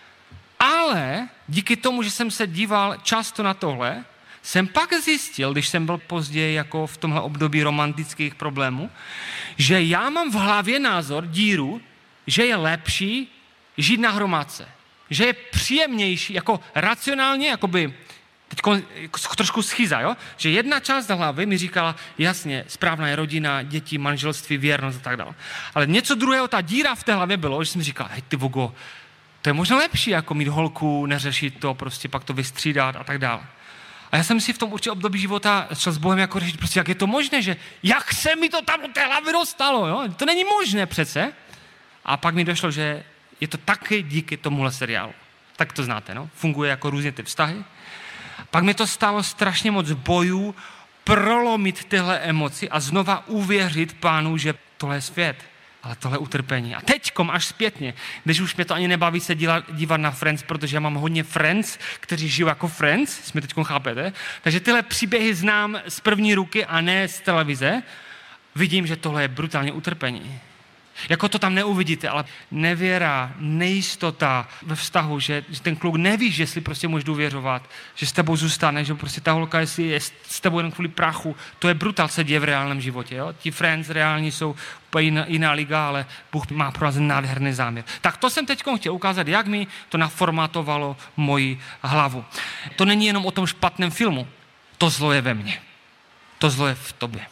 Ale díky tomu, že jsem se díval často na tohle, jsem pak zjistil, když jsem byl později jako v tomhle období romantických problémů, že já mám v hlavě názor, díru, že je lepší žít na hromádce. Že je příjemnější, jako racionálně, jakoby, teď trošku schyza, jo? Že jedna část hlavy mi říkala, jasně, správná je rodina, děti, manželství, věrnost a tak dále. Ale něco druhého, ta díra v té hlavě bylo, že jsem říkal, hej ty vogo, to je možná lepší, jako mít holku, neřešit to, prostě pak to vystřídat a tak dále. A já jsem si v tom určitě období života šel s Bohem jako řešit, prostě jak je to možné, že jak se mi to tam do té hlavy dostalo, jo? To není možné přece. A pak mi došlo, že je to taky díky tomuhle seriálu. Tak to znáte, no? Funguje jako různě ty vztahy. Pak mi to stálo strašně moc bojů prolomit tyhle emoci a znova uvěřit Pánu, že tohle je svět, ale tohle je utrpení. A teďkom až zpětně, když už mě to ani nebaví se dívat, dívat na Friends, protože já mám hodně Friends, kteří žijou jako Friends, jsme teďkom chápete. Takže tyhle příběhy znám z první ruky a ne z televize. Vidím, že tohle je brutálně utrpení. Jako to tam neuvidíte, ale nevěra, nejistota ve vztahu, že, že ten kluk nevíš, jestli prostě můžeš důvěřovat, že s tebou zůstane, že prostě ta holka, jestli je s tebou jen kvůli prachu, to je brutál, se děje v reálném životě. Jo? Ti Friends reální jsou úplně jiná, jiná liga, ale Bůh má pro nás nádherný záměr. Tak to jsem teď chtěl ukázat, jak mi to naformátovalo moji hlavu. To není jenom o tom špatném filmu, to zlo je ve mně. To zlo je v tobě.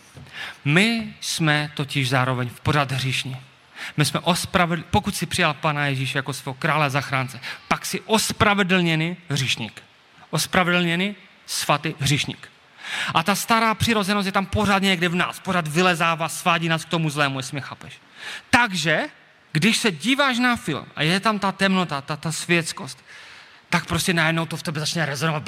My jsme totiž zároveň v pořád hříšní. My jsme ospravedlněni, pokud si přijal Pana Ježíše jako svého krále a zachránce, pak si ospravedlněný hříšník. Ospravedlněný svatý hříšník. A ta stará přirozenost je tam pořád někde v nás, pořád vylezává, svádí nás k tomu zlému, jestli mě chápeš. Takže, když se díváš na film a je tam ta temnota, ta, ta světskost, tak prostě najednou to v tebe začne rezonovat.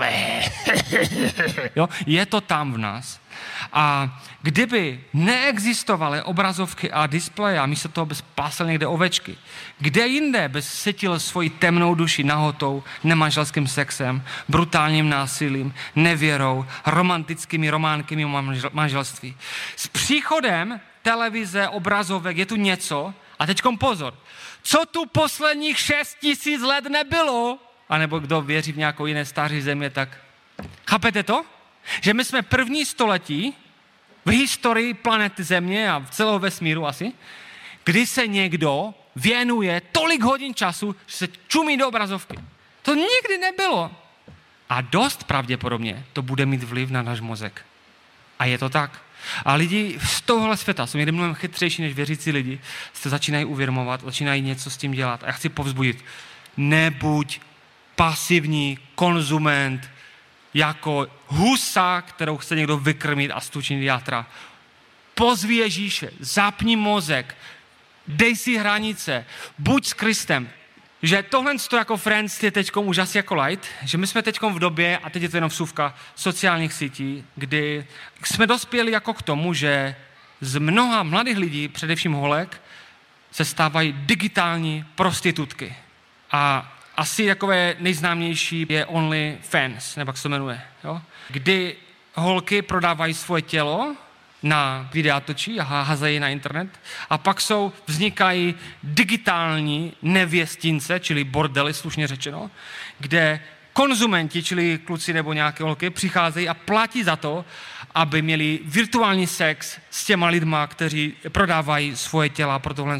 Jo? Je to tam v nás. A kdyby neexistovaly obrazovky a displeje a místo toho bys pásl někde ovečky, kde jinde bys sytil svoji temnou duši nahotou, nemanželským sexem, brutálním násilím, nevěrou, romantickými románky manželství. S příchodem televize, obrazovek je tu něco, a teďkom pozor, co tu posledních šest tisíc let nebylo, anebo kdo věří v nějakou jiné staří země, tak chápete to? Že my jsme první století v historii planety Země a v celého vesmíru asi, kdy se někdo věnuje tolik hodin času, že se čumí do obrazovky. To nikdy nebylo. A dost pravděpodobně to bude mít vliv na náš mozek. A je to tak. A lidi z tohohle světa jsou někdy mnohem chytřejší než věřící lidi, se začínají uvědomovat, začínají něco s tím dělat. A já chci povzbudit, nebuď pasivní konzument, jako husa, kterou chce někdo vykrmit a stučnit játra. Pozvi Ježíše, zapni mozek, dej si hranice, buď s Kristem. Že tohle jako Friends je teďkom už asi jako light, že my jsme teďkom v době, a teď je to jenom vsuvka, sociálních sítí, kdy jsme dospěli jako k tomu, že z mnoha mladých lidí, především holek, se stávají digitální prostitutky. A asi takové nejznámější je OnlyFans, nebo jak se to jmenuje, jo? Kdy holky prodávají svoje tělo na videátočí a hazají na internet a pak jsou, vznikají digitální nevěstince, čili bordely, slušně řečeno, kde konzumenti, čili kluci nebo nějaké holky, přicházejí a platí za to, aby měli virtuální sex s těma lidma, kteří prodávají svoje těla pro tohle.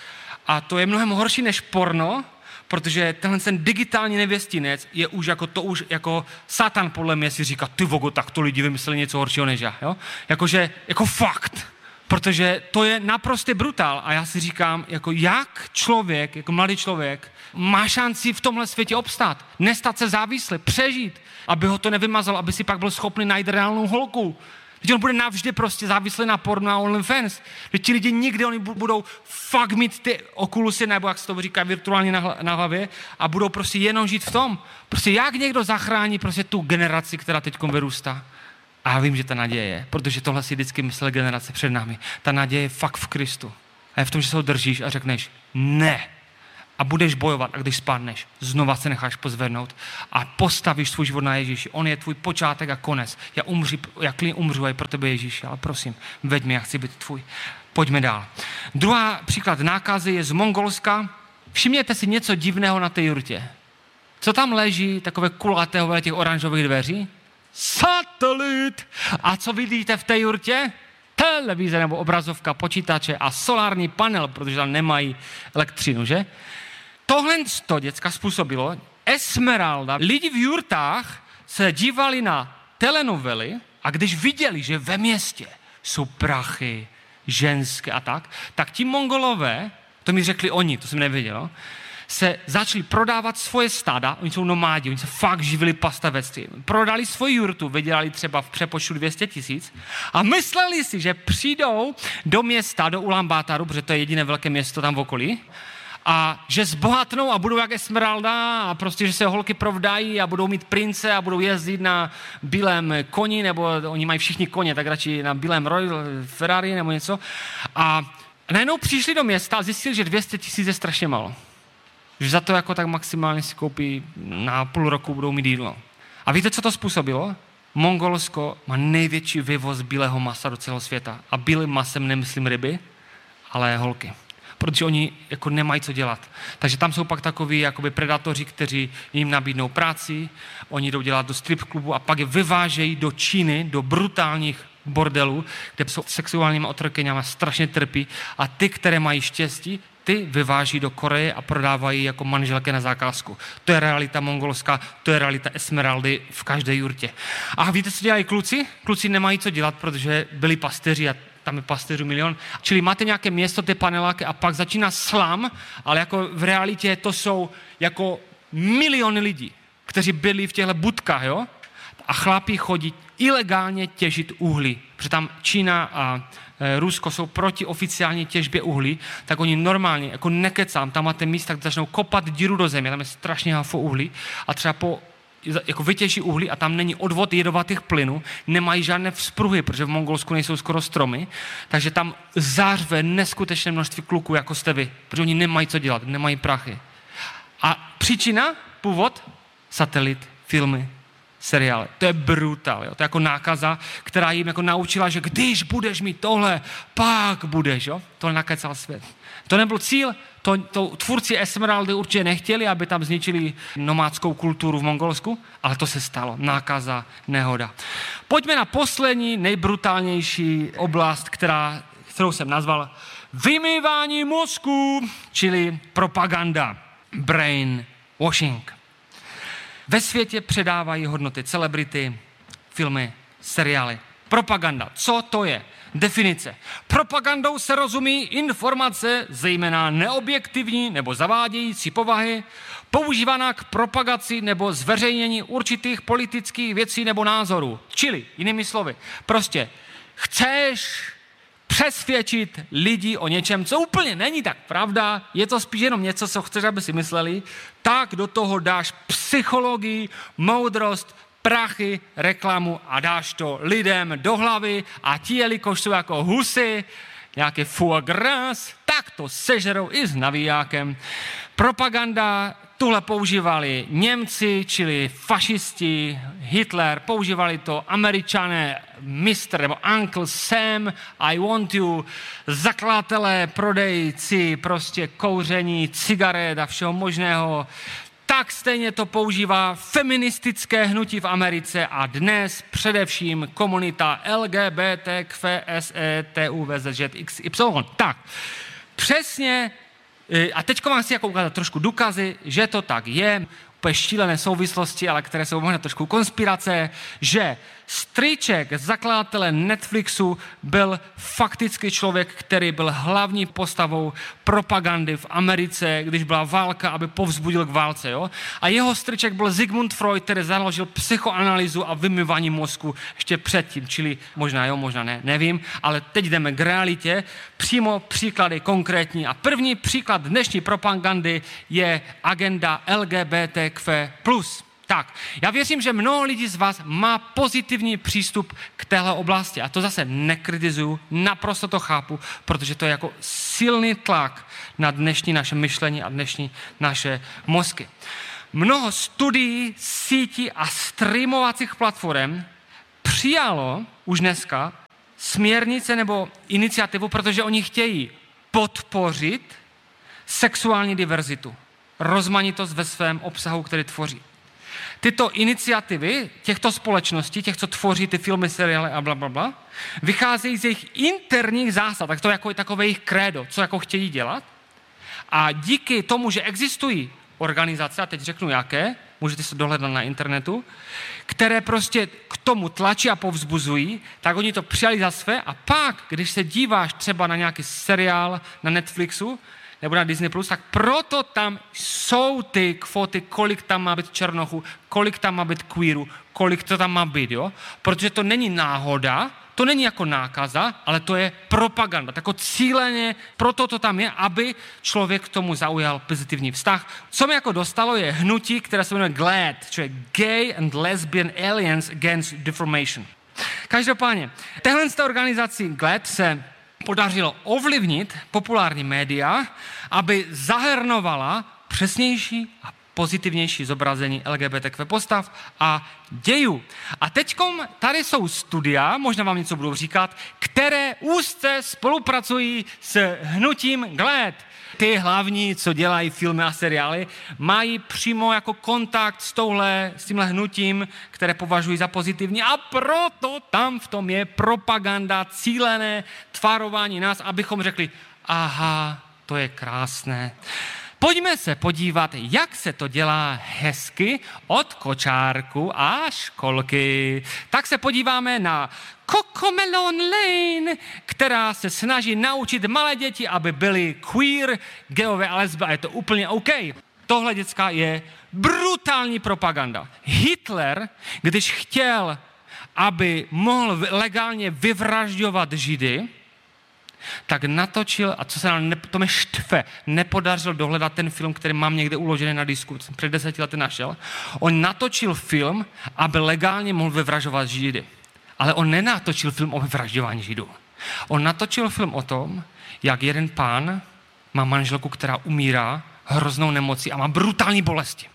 A to je mnohem horší než porno, protože tenhle ten digitální nevěstinec je už jako to už jako Satan podle mě si říká, ty vogo, tak to lidi vymysleli něco horšího než já, jo? Jakože, jako fakt, Protože to je naprostý brutál a já si říkám, jako jak člověk, jako mladý člověk, má šanci v tomhle světě obstát, nestat se závislý, přežít, aby ho to nevymazalo, aby si pak byl schopný najít reálnou holku. Teď on bude navždy prostě závislý na pornu a OnlyFans. Teď ti lidi nikdy, oni budou fakt mít ty okulusy, nebo jak se to říká virtuálně na, hla, na hlavě a budou prostě jenom žít v tom. Prostě jak někdo zachrání prostě tu generaci, která teď vyrůstá. A já vím, že ta naděje je, protože tohle si vždycky myslel generace před námi. Ta naděje je fakt v Kristu. A je v tom, že se ho držíš a řekneš ne. A budeš bojovat a když spadneš, znova se necháš pozvednout a postavíš svůj život na Ježíši. On je tvůj počátek a konec. Já, umři, já klidně umřu a je pro tebe Ježíši, ale prosím, veď mě, já chci být tvůj. Pojďme dál. Druhá příklad nákazy je z Mongolska. Všimněte si něco divného na té jurtě. Co tam leží, takové kulatého těch oranžových dveří? Satelit! A co vidíte v té jurtě? Televize nebo obrazovka počítače a solární panel, protože tam nemají elektřinu, že? Tohle to děcka způsobilo Esmeralda. Lidi v jurtách se dívali na telenovely a když viděli, že ve městě jsou prachy, ženské a tak, tak ti Mongolové, to mi řekli oni, to jsem nevěděl, se začali prodávat svoje stáda, oni jsou nomádi, oni se fakt živili pastavectvím. Prodali svoji jurtu, vydělali třeba v přepočtu dvě stě tisíc a mysleli si, že přijdou do města, do Ulaanbaataru, protože to je jediné velké město tam v okolí, a že zbohatnou a budou jak Esmeralda a prostě, že se holky provdají a budou mít prince a budou jezdit na bílém koni, nebo oni mají všichni koně, tak radši na bílém Royal Ferrari nebo něco. A najednou přišli do města a zjistili, že dvě stě tisíc je strašně málo. Že za to jako tak maximálně si koupí na půl roku, budou mít jídlo. A víte, co to způsobilo? Mongolsko má největší vyvoz bílého masa do celého světa. A bílým masem nemyslím ryby, ale holky. Protože oni jako nemají co dělat. Takže tam jsou pak takoví jakoby predatoři, kteří jim nabídnou práci, oni jdou dělat do strip klubu a pak je vyvážejí do Číny, do brutálních bordelů, kde jsou sexuálními otrokyněmi, strašně trpí a ty, které mají štěstí, ty vyváží do Koreje a prodávají jako manželky na zakázku. To je realita mongolská, to je realita Esmeraldy v každé jurtě. A víte, co dělají kluci? Kluci nemají co dělat, protože byli pasteři a tam je pasteřů milion. Čili máte nějaké město, ty paneláky a pak začíná slam, ale jako v realitě to jsou jako miliony lidí, kteří byli v těchto budkách, jo? A chlapi chodí ilegálně těžit uhlí. Protože tam Čína a e, Rusko jsou proti oficiální těžbě uhlí, tak oni normálně, jako nekecám, tam máte místa, kde začnou kopat díru do země, tam je strašně hafo uhlí a třeba po jako vytěží uhlí a tam není odvod jedovatých plynů, nemají žádné vzpruhy, protože v Mongolsku nejsou skoro stromy, takže tam zářve neskutečné množství kluků, jako jste vy, protože oni nemají co dělat, nemají prachy. A příčina, původ, satelit, filmy, seriály. To je brutál, jo? To je jako nákaza, která jim jako naučila, že když budeš mít tohle, pak budeš, jo? Tohle nakecal svět. To nebyl cíl, to, to tvůrci Esmeraldy určitě nechtěli, aby tam zničili nomádskou kulturu v Mongolsku, ale to se stalo. Nákaza, nehoda. Pojďme na poslední, nejbrutálnější oblast, která, kterou jsem nazval vymývání mozku, čili propaganda, brain washing. Ve světě předávají hodnoty celebrity, filmy, seriály. Propaganda. Co to je? Definice. Propagandou se rozumí informace, zejména neobjektivní nebo zavádějící povahy, používaná k propagaci nebo zveřejnění určitých politických věcí nebo názorů. Čili, jinými slovy, prostě chceš přesvědčit lidi o něčem, co úplně není tak pravda, je to spíš jenom něco, co chceš, aby si mysleli, tak do toho dáš psychologii, moudrost, prachy, reklamu a dáš to lidem do hlavy a ti, jelikož jsou jako husy, nějaké foie gras, tak to sežerou i s navijákem. Propaganda, tuhle používali Němci, čili fašisti, Hitler, používali to Američané, mister nebo Uncle Sam, I want you, zakladatelé, prodejci, prostě kouření, cigaret a všeho možného. Tak stejně to používá feministické hnutí v Americe a dnes především komunita L G B T Q S E T U V Z Ž X Y. Tak, přesně, a teď vám chci jako ukázat trošku důkazy, že to tak je, úplně šílené souvislosti, ale které jsou možná trošku konspirace, že strýček zakladatele Netflixu byl fakticky člověk, který byl hlavní postavou propagandy v Americe, když byla válka, aby povzbudil k válce. Jo? A jeho strýček byl Sigmund Freud, který založil psychoanalýzu a vymývání mozku ještě předtím, čili možná jo, možná ne, nevím, ale teď jdeme k realitě, přímo příklady konkrétní. A první příklad dnešní propagandy je agenda L G B T Q plus. Tak, já věřím, že mnoho lidí z vás má pozitivní přístup k téhle oblasti. A to zase nekritizuju, naprosto to chápu, protože to je jako silný tlak na dnešní naše myšlení a dnešní naše mozky. Mnoho studií, sítí a streamovacích platform přijalo už dneska směrnice nebo iniciativu, protože oni chtějí podpořit sexuální diverzitu, rozmanitost ve svém obsahu, který tvoří. Tyto iniciativy těchto společností, těch, co tvoří ty filmy, seriály a blablabla, bla, bla, vycházejí z jejich interních zásad, tak to jako je takové jejich krédo, co jako chtějí dělat. A díky tomu, že existují organizace, a teď řeknu jaké, můžete se dohledat na internetu, které prostě k tomu tlačí a povzbuzují, tak oni to přijali za své a pak, když se díváš třeba na nějaký seriál na Netflixu, nebo na Disney plus, tak proto tam jsou ty kvóty, kolik tam má být černochů, kolik tam má být queerů, kolik to tam má být, jo? Protože to není náhoda, to není jako nákaza, ale to je propaganda. Tak cíleně, proto to tam je, aby člověk k tomu zaujal pozitivní vztah. Co mi jako dostalo je hnutí, které se jmenuje GLAAD, čili Gay and Lesbian Alliance Against Deformation. Každopádně, téhle z té organizací GLAAD se podařilo ovlivnit populární média, aby zahrnovala přesnější a pozitivnější zobrazení L G B T Q postav a dějů. A teďkom tady jsou studia, možná vám něco budou říkat, které úzce spolupracují s hnutím GLAAD. Ty hlavní, co dělají filmy a seriály, mají přímo jako kontakt s touhle, s tímhle hnutím, které považují za pozitivní a proto tam v tom je propaganda, cílené tvarování nás, abychom řekli, aha, to je krásné. Pojďme se podívat, jak se to dělá hezky od kočárku a školky. Tak se podíváme na Cocomelon Lane, která se snaží naučit malé děti, aby byly queer, geové a lesby a je to úplně OK. Tohle, děcka, je brutální propaganda. Hitler, když chtěl, aby mohl legálně vyvražďovat Židy, tak natočil, a co se nám, ne, to mě štve, nepodařilo dohledat ten film, který mám někde uložený na disku, jsem před deseti lety našel. On natočil film, aby legálně mohl vyvražďovat Židy. Ale on nenatočil film o vyvražďování Židů. On natočil film o tom, jak jeden pán má manželku, která umírá hroznou nemocí a má brutální bolesti.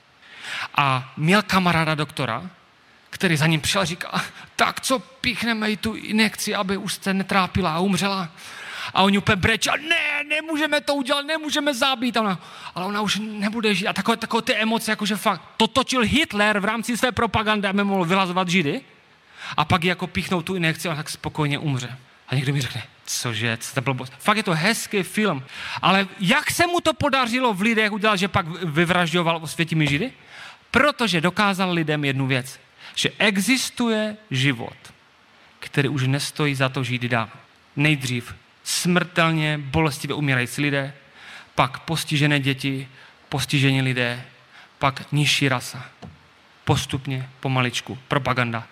A měl kamaráda doktora, který za ním přišel a říká, tak co, píchneme jí tu injekci, aby už se netrápila a umřela. A oni úplně brečí, ne, nemůžeme to udělat, nemůžeme zabít. Ona, ale ona už nebude žít. A takové, takové ty emoce, jakože fakt, to točil Hitler v rámci své propagandy, aby mohl vylazovat Židy. A pak jako píchnou tu injekci a tak spokojně umře. A někdo mi řekne, cože, co to blbost. Fakt je to hezký film. Ale jak se mu to podařilo v lidech udělat, že pak vyvražďoval osvětimi Židy? Protože dokázal lidem jednu věc. Že existuje život, který už nestojí za to žít dál. Nejdřív smrtelně bolestivě umírající lidé, pak postižené děti, postižení lidé, pak nižší rasa. Postupně, pomaličku, propaganda.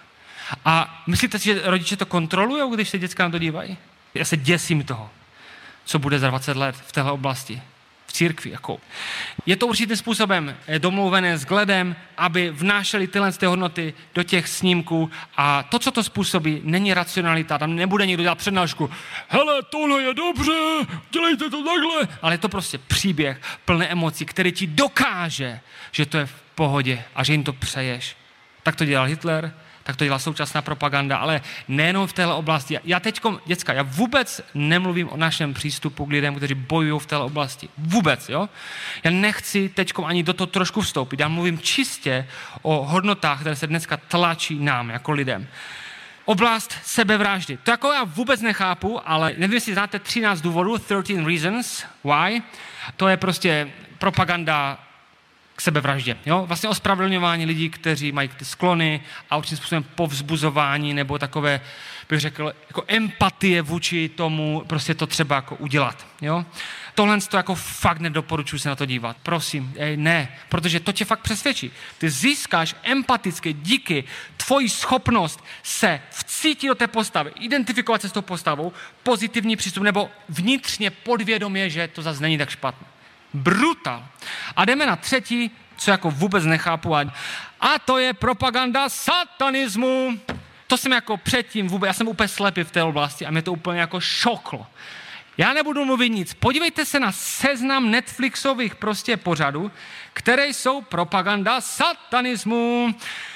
A myslíte si, že rodiče to kontrolují, když se děcka na to dívají? Já se děsím toho, co bude za dvacet let v téhle oblasti. V církvi, jako. Je to určitým způsobem domluvené s GLAADem, aby vnášeli tyhle ty hodnoty do těch snímků a to, co to způsobí, není racionalita, tam nebude někdo dělat přednášku, hele, tohle je dobře, dělejte to takhle, ale je to prostě příběh plný emocí, který ti dokáže, že to je v pohodě a že jim to přeješ. Tak to dělal Hitler, tak to dělá současná propaganda, ale nejenom v téhle oblasti. Já teďkom, děcka, já vůbec nemluvím o našem přístupu k lidem, kteří bojují v téhle oblasti. Vůbec, jo? Já nechci teďkom ani do toho trošku vstoupit. Já mluvím čistě o hodnotách, které se dneska tlačí nám, jako lidem. Oblast sebevraždy. To jako já vůbec nechápu, ale nevím, jestli znáte třináct důvodů, thirteen reasons why. To je prostě propaganda k sebevraždě. Jo? Vlastně ospravedlňování lidí, kteří mají ty sklony a určitým způsobem povzbuzování nebo takové, bych řekl, jako empatie vůči tomu, prostě to třeba jako udělat. Jo? Tohle to jako fakt nedoporučuji se na to dívat. Prosím, ej, ne, protože to tě fakt přesvědčí. Ty získáš empaticky díky tvoji schopnost se vcítit do té postavy, identifikovat se s tou postavou, pozitivní přístup nebo vnitřně podvědomě, že to zase není tak špatné. Brutal. A jdeme na třetí, co jako vůbec nechápu. A to je propaganda satanismu. To jsem jako předtím vůbec, já jsem úplně slepý v té oblasti a mě to úplně jako šoklo. Já nebudu mluvit nic. Podívejte se na seznam Netflixových prostě pořadů, které jsou propaganda satanismu.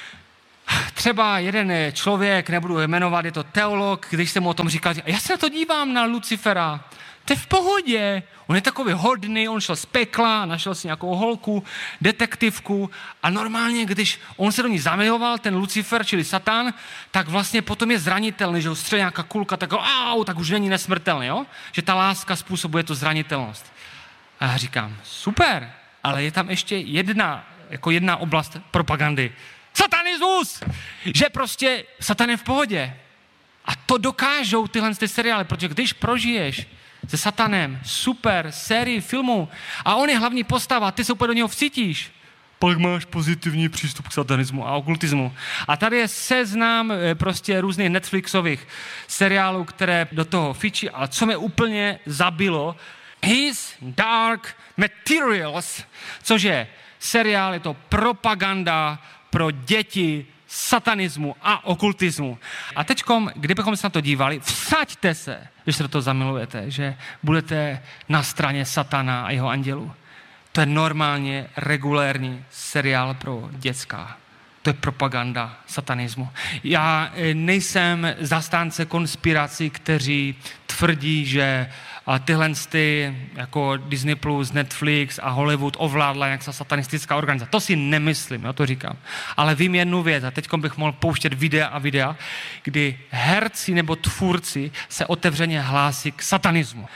Třeba jeden člověk, nebudu jmenovat, je to teolog, když jsem mu o tom říkal, já se na to dívám na Lucifera, to je v pohodě, on je takový hodný, on šel z pekla, našel si nějakou holku, detektivku a normálně, když on se do ní zamiloval, ten Lucifer, čili Satan, tak vlastně potom je zranitelný, že ho střelí nějaká kulka, tak, au, tak už není nesmrtelný, jo? Že ta láska způsobuje tu zranitelnost. A já říkám, super, ale je tam ještě jedna, jako jedna oblast propagandy. Satanismus! Že prostě Satan je v pohodě. A to dokážou tyhle ty seriály, protože když prožiješ se Satanem super sérii filmů a on je hlavní postava, ty se úplně do něho vcítíš, pak máš pozitivní přístup k satanismu a okultismu. A tady je seznam prostě různých Netflixových seriálů, které do toho fičí, ale co mě úplně zabilo, His Dark Materials, což je seriál, je to propaganda pro děti satanismu a okultismu. A teďkom, kdybychom se na to dívali, vsaďte se, když se do toho zamilujete, že budete na straně Satana a jeho andělů. To je normálně regulérní seriál pro dětská. To je propaganda satanismu. Já nejsem zastánce konspirací, kteří tvrdí, že tyhle ty, jako Disney plus, Netflix a Hollywood ovládla nějaká satanistická organizace. To si nemyslím, já to říkám. Ale vím jednu věc a teď bych mohl pouštět videa a videa, kdy herci nebo tvůrci se otevřeně hlásí k satanismu.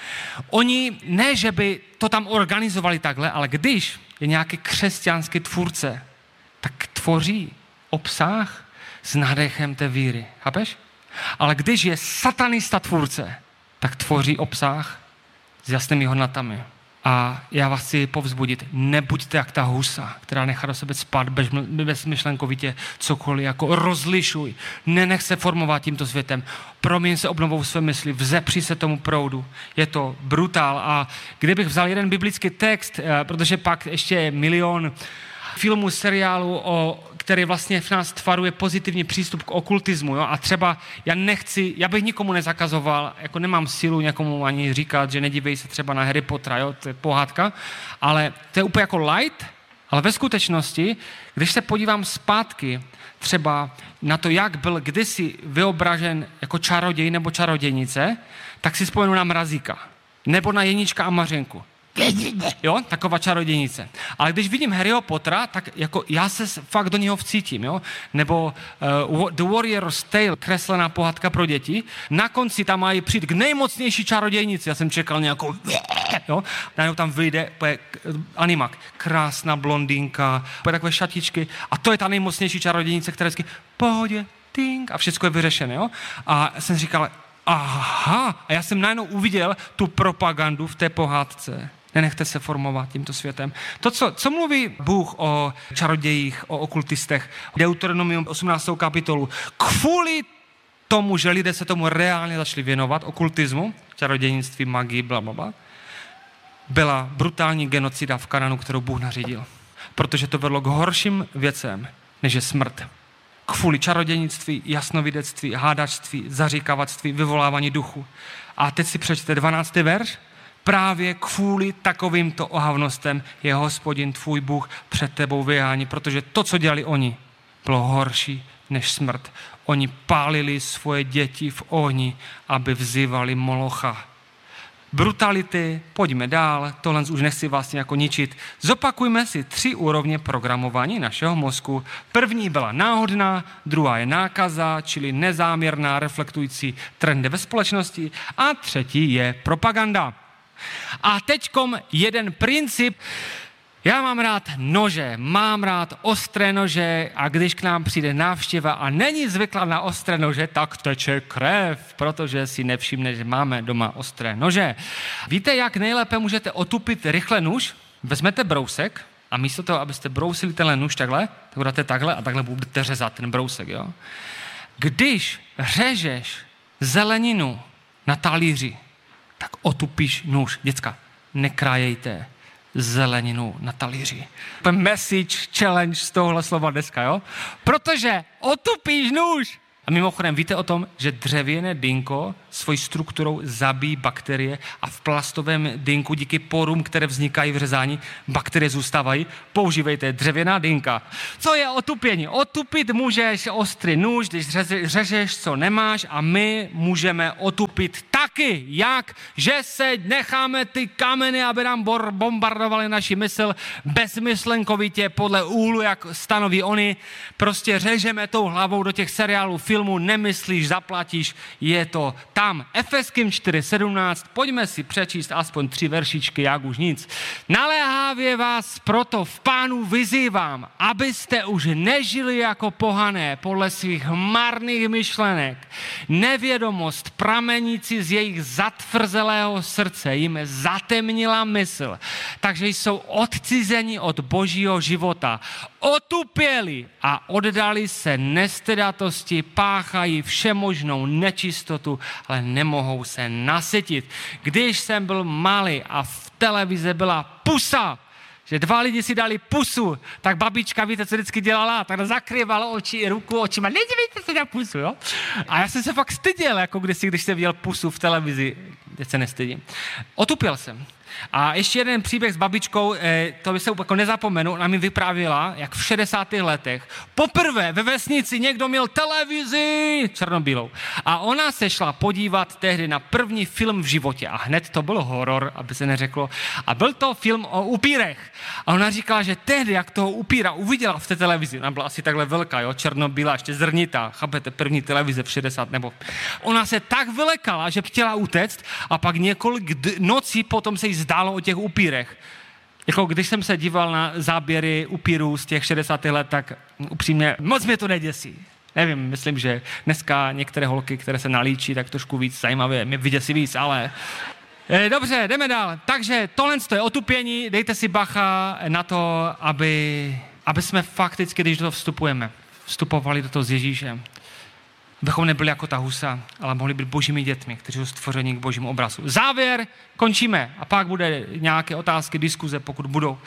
Oni ne, že by to tam organizovali takhle, ale když je nějaký křesťanský tvůrce, tak tvoří obsah s nádechem té víry. Chápeš? Ale když je satanista tvůrce, tak tvoří obsah s jasnými hodnotami. A já vás chci povzbudit, nebuďte jak ta husa, která nechá do sebe spát bezmyšlenkovitě cokoliv, jako rozlišuj, nenech se formovat tímto světem, proměň se obnovou své mysli, vzepři se tomu proudu. Je to brutál. A kdybych vzal jeden biblický text, protože pak ještě je milion filmů, seriálů, o, který vlastně v nás tvaruje pozitivní přístup k okultismu. Jo? A třeba já nechci, já bych nikomu nezakazoval, jako nemám sílu někomu ani říkat, že nedívej se třeba na Harry Pottera, jo? To je pohádka, ale to je úplně jako light, ale ve skutečnosti, když se podívám zpátky třeba na to, jak byl kdysi vyobražen jako čaroděj nebo čarodějnice, tak si vzpomenu na Mrazíka nebo na Jenička a Mařenku. Jo, taková čarodějnice. Ale když vidím Harryho Pottera, tak jako já se fakt do něho vcítím, jo. Nebo uh, The Warrior's Tale, kreslená pohádka pro děti. Na konci tam mají přijít k nejmocnější čarodějnici. Já jsem čekal nějakou, jo. Najednou tam vyjde animák, krásná blondýnka, takové šatičky. A to je ta nejmocnější čarodějnice, která vždycky pohodě, ting, a všechno je vyřešené, jo. A jsem říkal, aha, a já jsem najednou uviděl tu propagandu v té pohádce. Nenechte se formovat tímto světem. To, co, co mluví Bůh o čarodějích, o okultistech, Deuteronomium osmnáctou kapitolu. Kvůli tomu, že lidé se tomu reálně začali věnovat, okultismu, čarodějnictví, magii, blablabla, byla brutální genocida v Kanánu, kterou Bůh nařídil. Protože to vedlo k horším věcem, než je smrt. Kvůli čarodějnictví, jasnovidectví, hádačství, zaříkavactví, vyvolávání duchu. A teď si přečte dvanáctý verš. Právě kvůli takovýmto ohavnostem je Hospodin tvůj Bůh před tebou vyhání, protože to, co dělali oni, bylo horší než smrt. Oni pálili svoje děti v ohni, aby vzývali Molocha. Brutality, pojďme dál, tohle už nechci vlastně jako ničit. Zopakujme si tři úrovně programování našeho mozku. První byla náhodná, druhá je nákaza, čili nezáměrná, reflektující trendy ve společnosti a třetí je propaganda. A teďkom jeden princip. Já mám rád nože, mám rád ostré nože a když k nám přijde návštěva a není zvyklá na ostré nože, tak teče krev, protože si nevšimne, že máme doma ostré nože. Víte, jak nejlépe můžete otupit rychle nůž? Vezmete brousek a místo toho, abyste brousili tenhle nůž takhle, tak dáte takhle a takhle budete řezat ten brousek, jo? Když řežeš zeleninu na talíři, tak otupíš nůž. Děcka, nekrájejte zeleninu na talíři. Message, challenge z tohohle slova dneska, jo? Protože otupíš nůž. A mimochodem, víte o tom, že dřevěné dýnko svojí strukturou zabíjí bakterie a v plastovém dýnku díky porům, které vznikají v řezání, bakterie zůstávají. Používejte dřevěná dýnka. Co je otupění? Otupit můžeš ostrý nůž, když řežeš, co nemáš, a my můžeme otupit taky. Jak? Že se necháme ty kameny, aby nám bombardovali naši mysl bezmyslenkovitě podle úhlu, jak stanoví oni. Prostě řežeme tou hlavou do těch seriálů, filmů, nemyslíš, zaplatíš, je to tam. Efeským čtyři sedmnáct, pojďme si přečíst aspoň tři veršičky, jak už nic. Naléhavě vás proto v Pánu vyzývám, abyste už nežili jako pohané podle svých marných myšlenek. Nevědomost pramenící z jejich zatvrzelého srdce jim zatemnila mysl, takže jsou odcizeni od božího života. Otupěli a oddali se nestydatosti, páchají všemožnou nečistotu, ale nemohou se nasytit. Když jsem byl malý a v televizi byla pusa, že dva lidi si dali pusu, tak babička, víte, co vždycky dělala? Tak zakrývala oči, ruku očima, nedívejte se na pusu, jo? A já jsem se fakt styděl, jako kdysi, když jsem viděl pusu v televizi. Teď se nestydím. Otupil jsem. A ještě jeden příběh s babičkou, to by se jako nezapomenu, ona mi vyprávěla, jak v šedesátých letech poprvé ve vesnici někdo měl televizi černobílou. A ona se šla podívat tehdy na první film v životě. A hned to byl horor, aby se neřeklo. A byl to film o upírech. A ona říkala, že tehdy, jak toho upíra uviděla v té televizi, ona byla asi takhle velká, jo, černobílá, ještě zrnitá, chápete, první televize v šedesátých nebo. Ona se tak vylekala, že chtěla utéct a pak několik d- nocí potom se jí zdálo o těch upírech. Jako když jsem se díval na záběry upírů z těch šedesátých let, tak upřímně moc mě to neděsí. Nevím, myslím, že dneska některé holky, které se nalíčí, tak trošku víc zajímavé, mě vyděsí víc, ale... Dobře, jdeme dál. Takže tohle je otupění, dejte si bacha na to, aby, aby jsme fakticky, když do toho vstupujeme, vstupovali do toho s Ježíšem. Abychom nebyli jako ta husa, ale mohli být božími dětmi, kteří jsou stvořeni k božímu obrazu. Závěr, končíme a pak bude nějaké otázky, diskuze, pokud budou.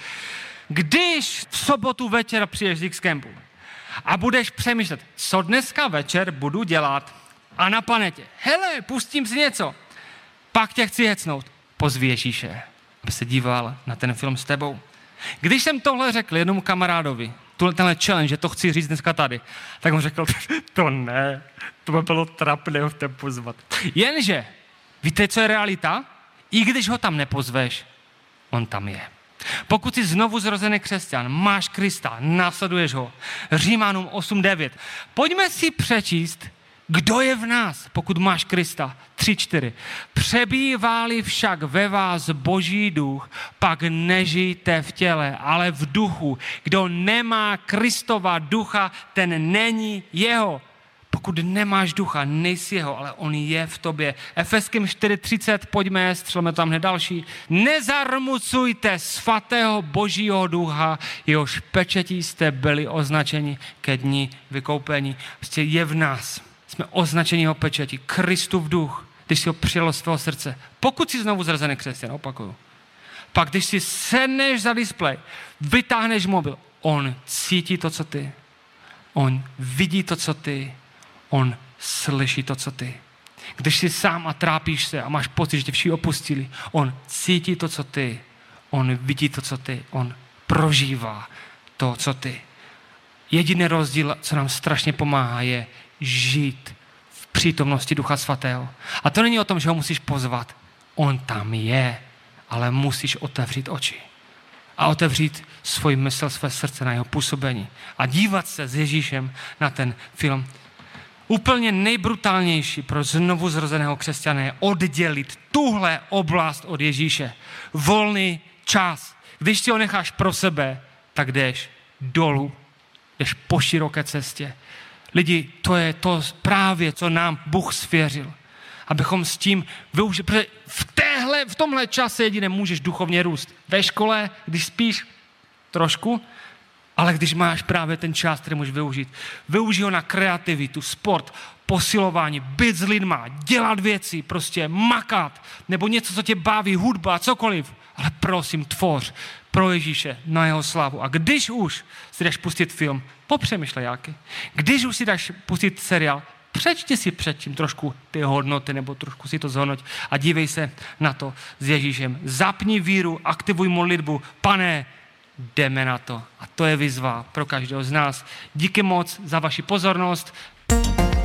Když v sobotu večer přijdeš z X-Campu a budeš přemýšlet, co dneska večer budu dělat a na planetě, hele, pustím si něco, pak tě chci hecnout, pozvi Ježíše, aby se díval na ten film s tebou. Když jsem tohle řekl jednomu kamarádovi, tenhle challenge, že to chci říct dneska tady, tak on řekl, to ne, to by bylo trapné ho tam pozvat. Jenže, víte, co je realita? I když ho tam nepozveš, on tam je. Pokud jsi znovu zrozený křesťan, máš Krista, následuješ ho. Římanům osm devět. Pojďme si přečíst, kdo je v nás, pokud máš Krista. tři čtyři. Přebývá-li však ve vás Boží duch, pak nežijte v těle, ale v duchu. Kdo nemá Kristova ducha, ten není jeho. Pokud nemáš ducha, nejsi jeho, ale on je v tobě. Efeským čtyři třicet, pojďme, střelme tam hned další. Nezarmucujte svatého Božího ducha, jehož pečetí jste byli označeni ke dni vykoupení. Prostě je v nás. Jsme označeni jeho pečetí. Kristův duch, když si ho přijal do svého srdce. Pokud jsi znovu zrozený křesťan, opakuju. Pak když si sedneš za displej, vytáhneš mobil, on cítí to, co ty. On vidí to, co ty. On slyší to, co ty. Když jsi sám a trápíš se a máš pocit, že tě všichni opustili, on cítí to, co ty. On vidí to, co ty. On prožívá to, co ty. Jediný rozdíl, co nám strašně pomáhá, je žít v přítomnosti Ducha Svatého. A to není o tom, že ho musíš pozvat. On tam je, ale musíš otevřít oči. A otevřít svůj mysl, své srdce na jeho působení. A dívat se s Ježíšem na ten film. Úplně nejbrutálnější pro znovu zrozeného křesťana je oddělit tuhle oblast od Ježíše. Volný čas. Když si ho necháš pro sebe, tak jdeš dolů, jdeš po široké cestě. Lidi, to je to právě, co nám Bůh svěřil. Abychom s tím využili, protože v, téhle, v tomhle čase jedině můžeš duchovně růst. Ve škole, když spíš trošku, ale když máš právě ten čas, který můžeš využít. Využij ho na kreativitu, sport, posilování, být s lidma, dělat věci, prostě makat, nebo něco, co tě baví, hudba, cokoliv. Ale prosím, tvoř pro Ježíše na jeho slávu. A když už si jdeš pustit film, popřemýšlej jaký. Když už si jdeš pustit seriál, přečti si předtím trošku ty hodnoty, nebo trošku si to zhodnoť a dívej se na to s Ježíšem. Zapni víru, aktivuj modlitbu. Pane, jdeme na to. A to je výzva pro každého z nás. Díky moc za vaši pozornost.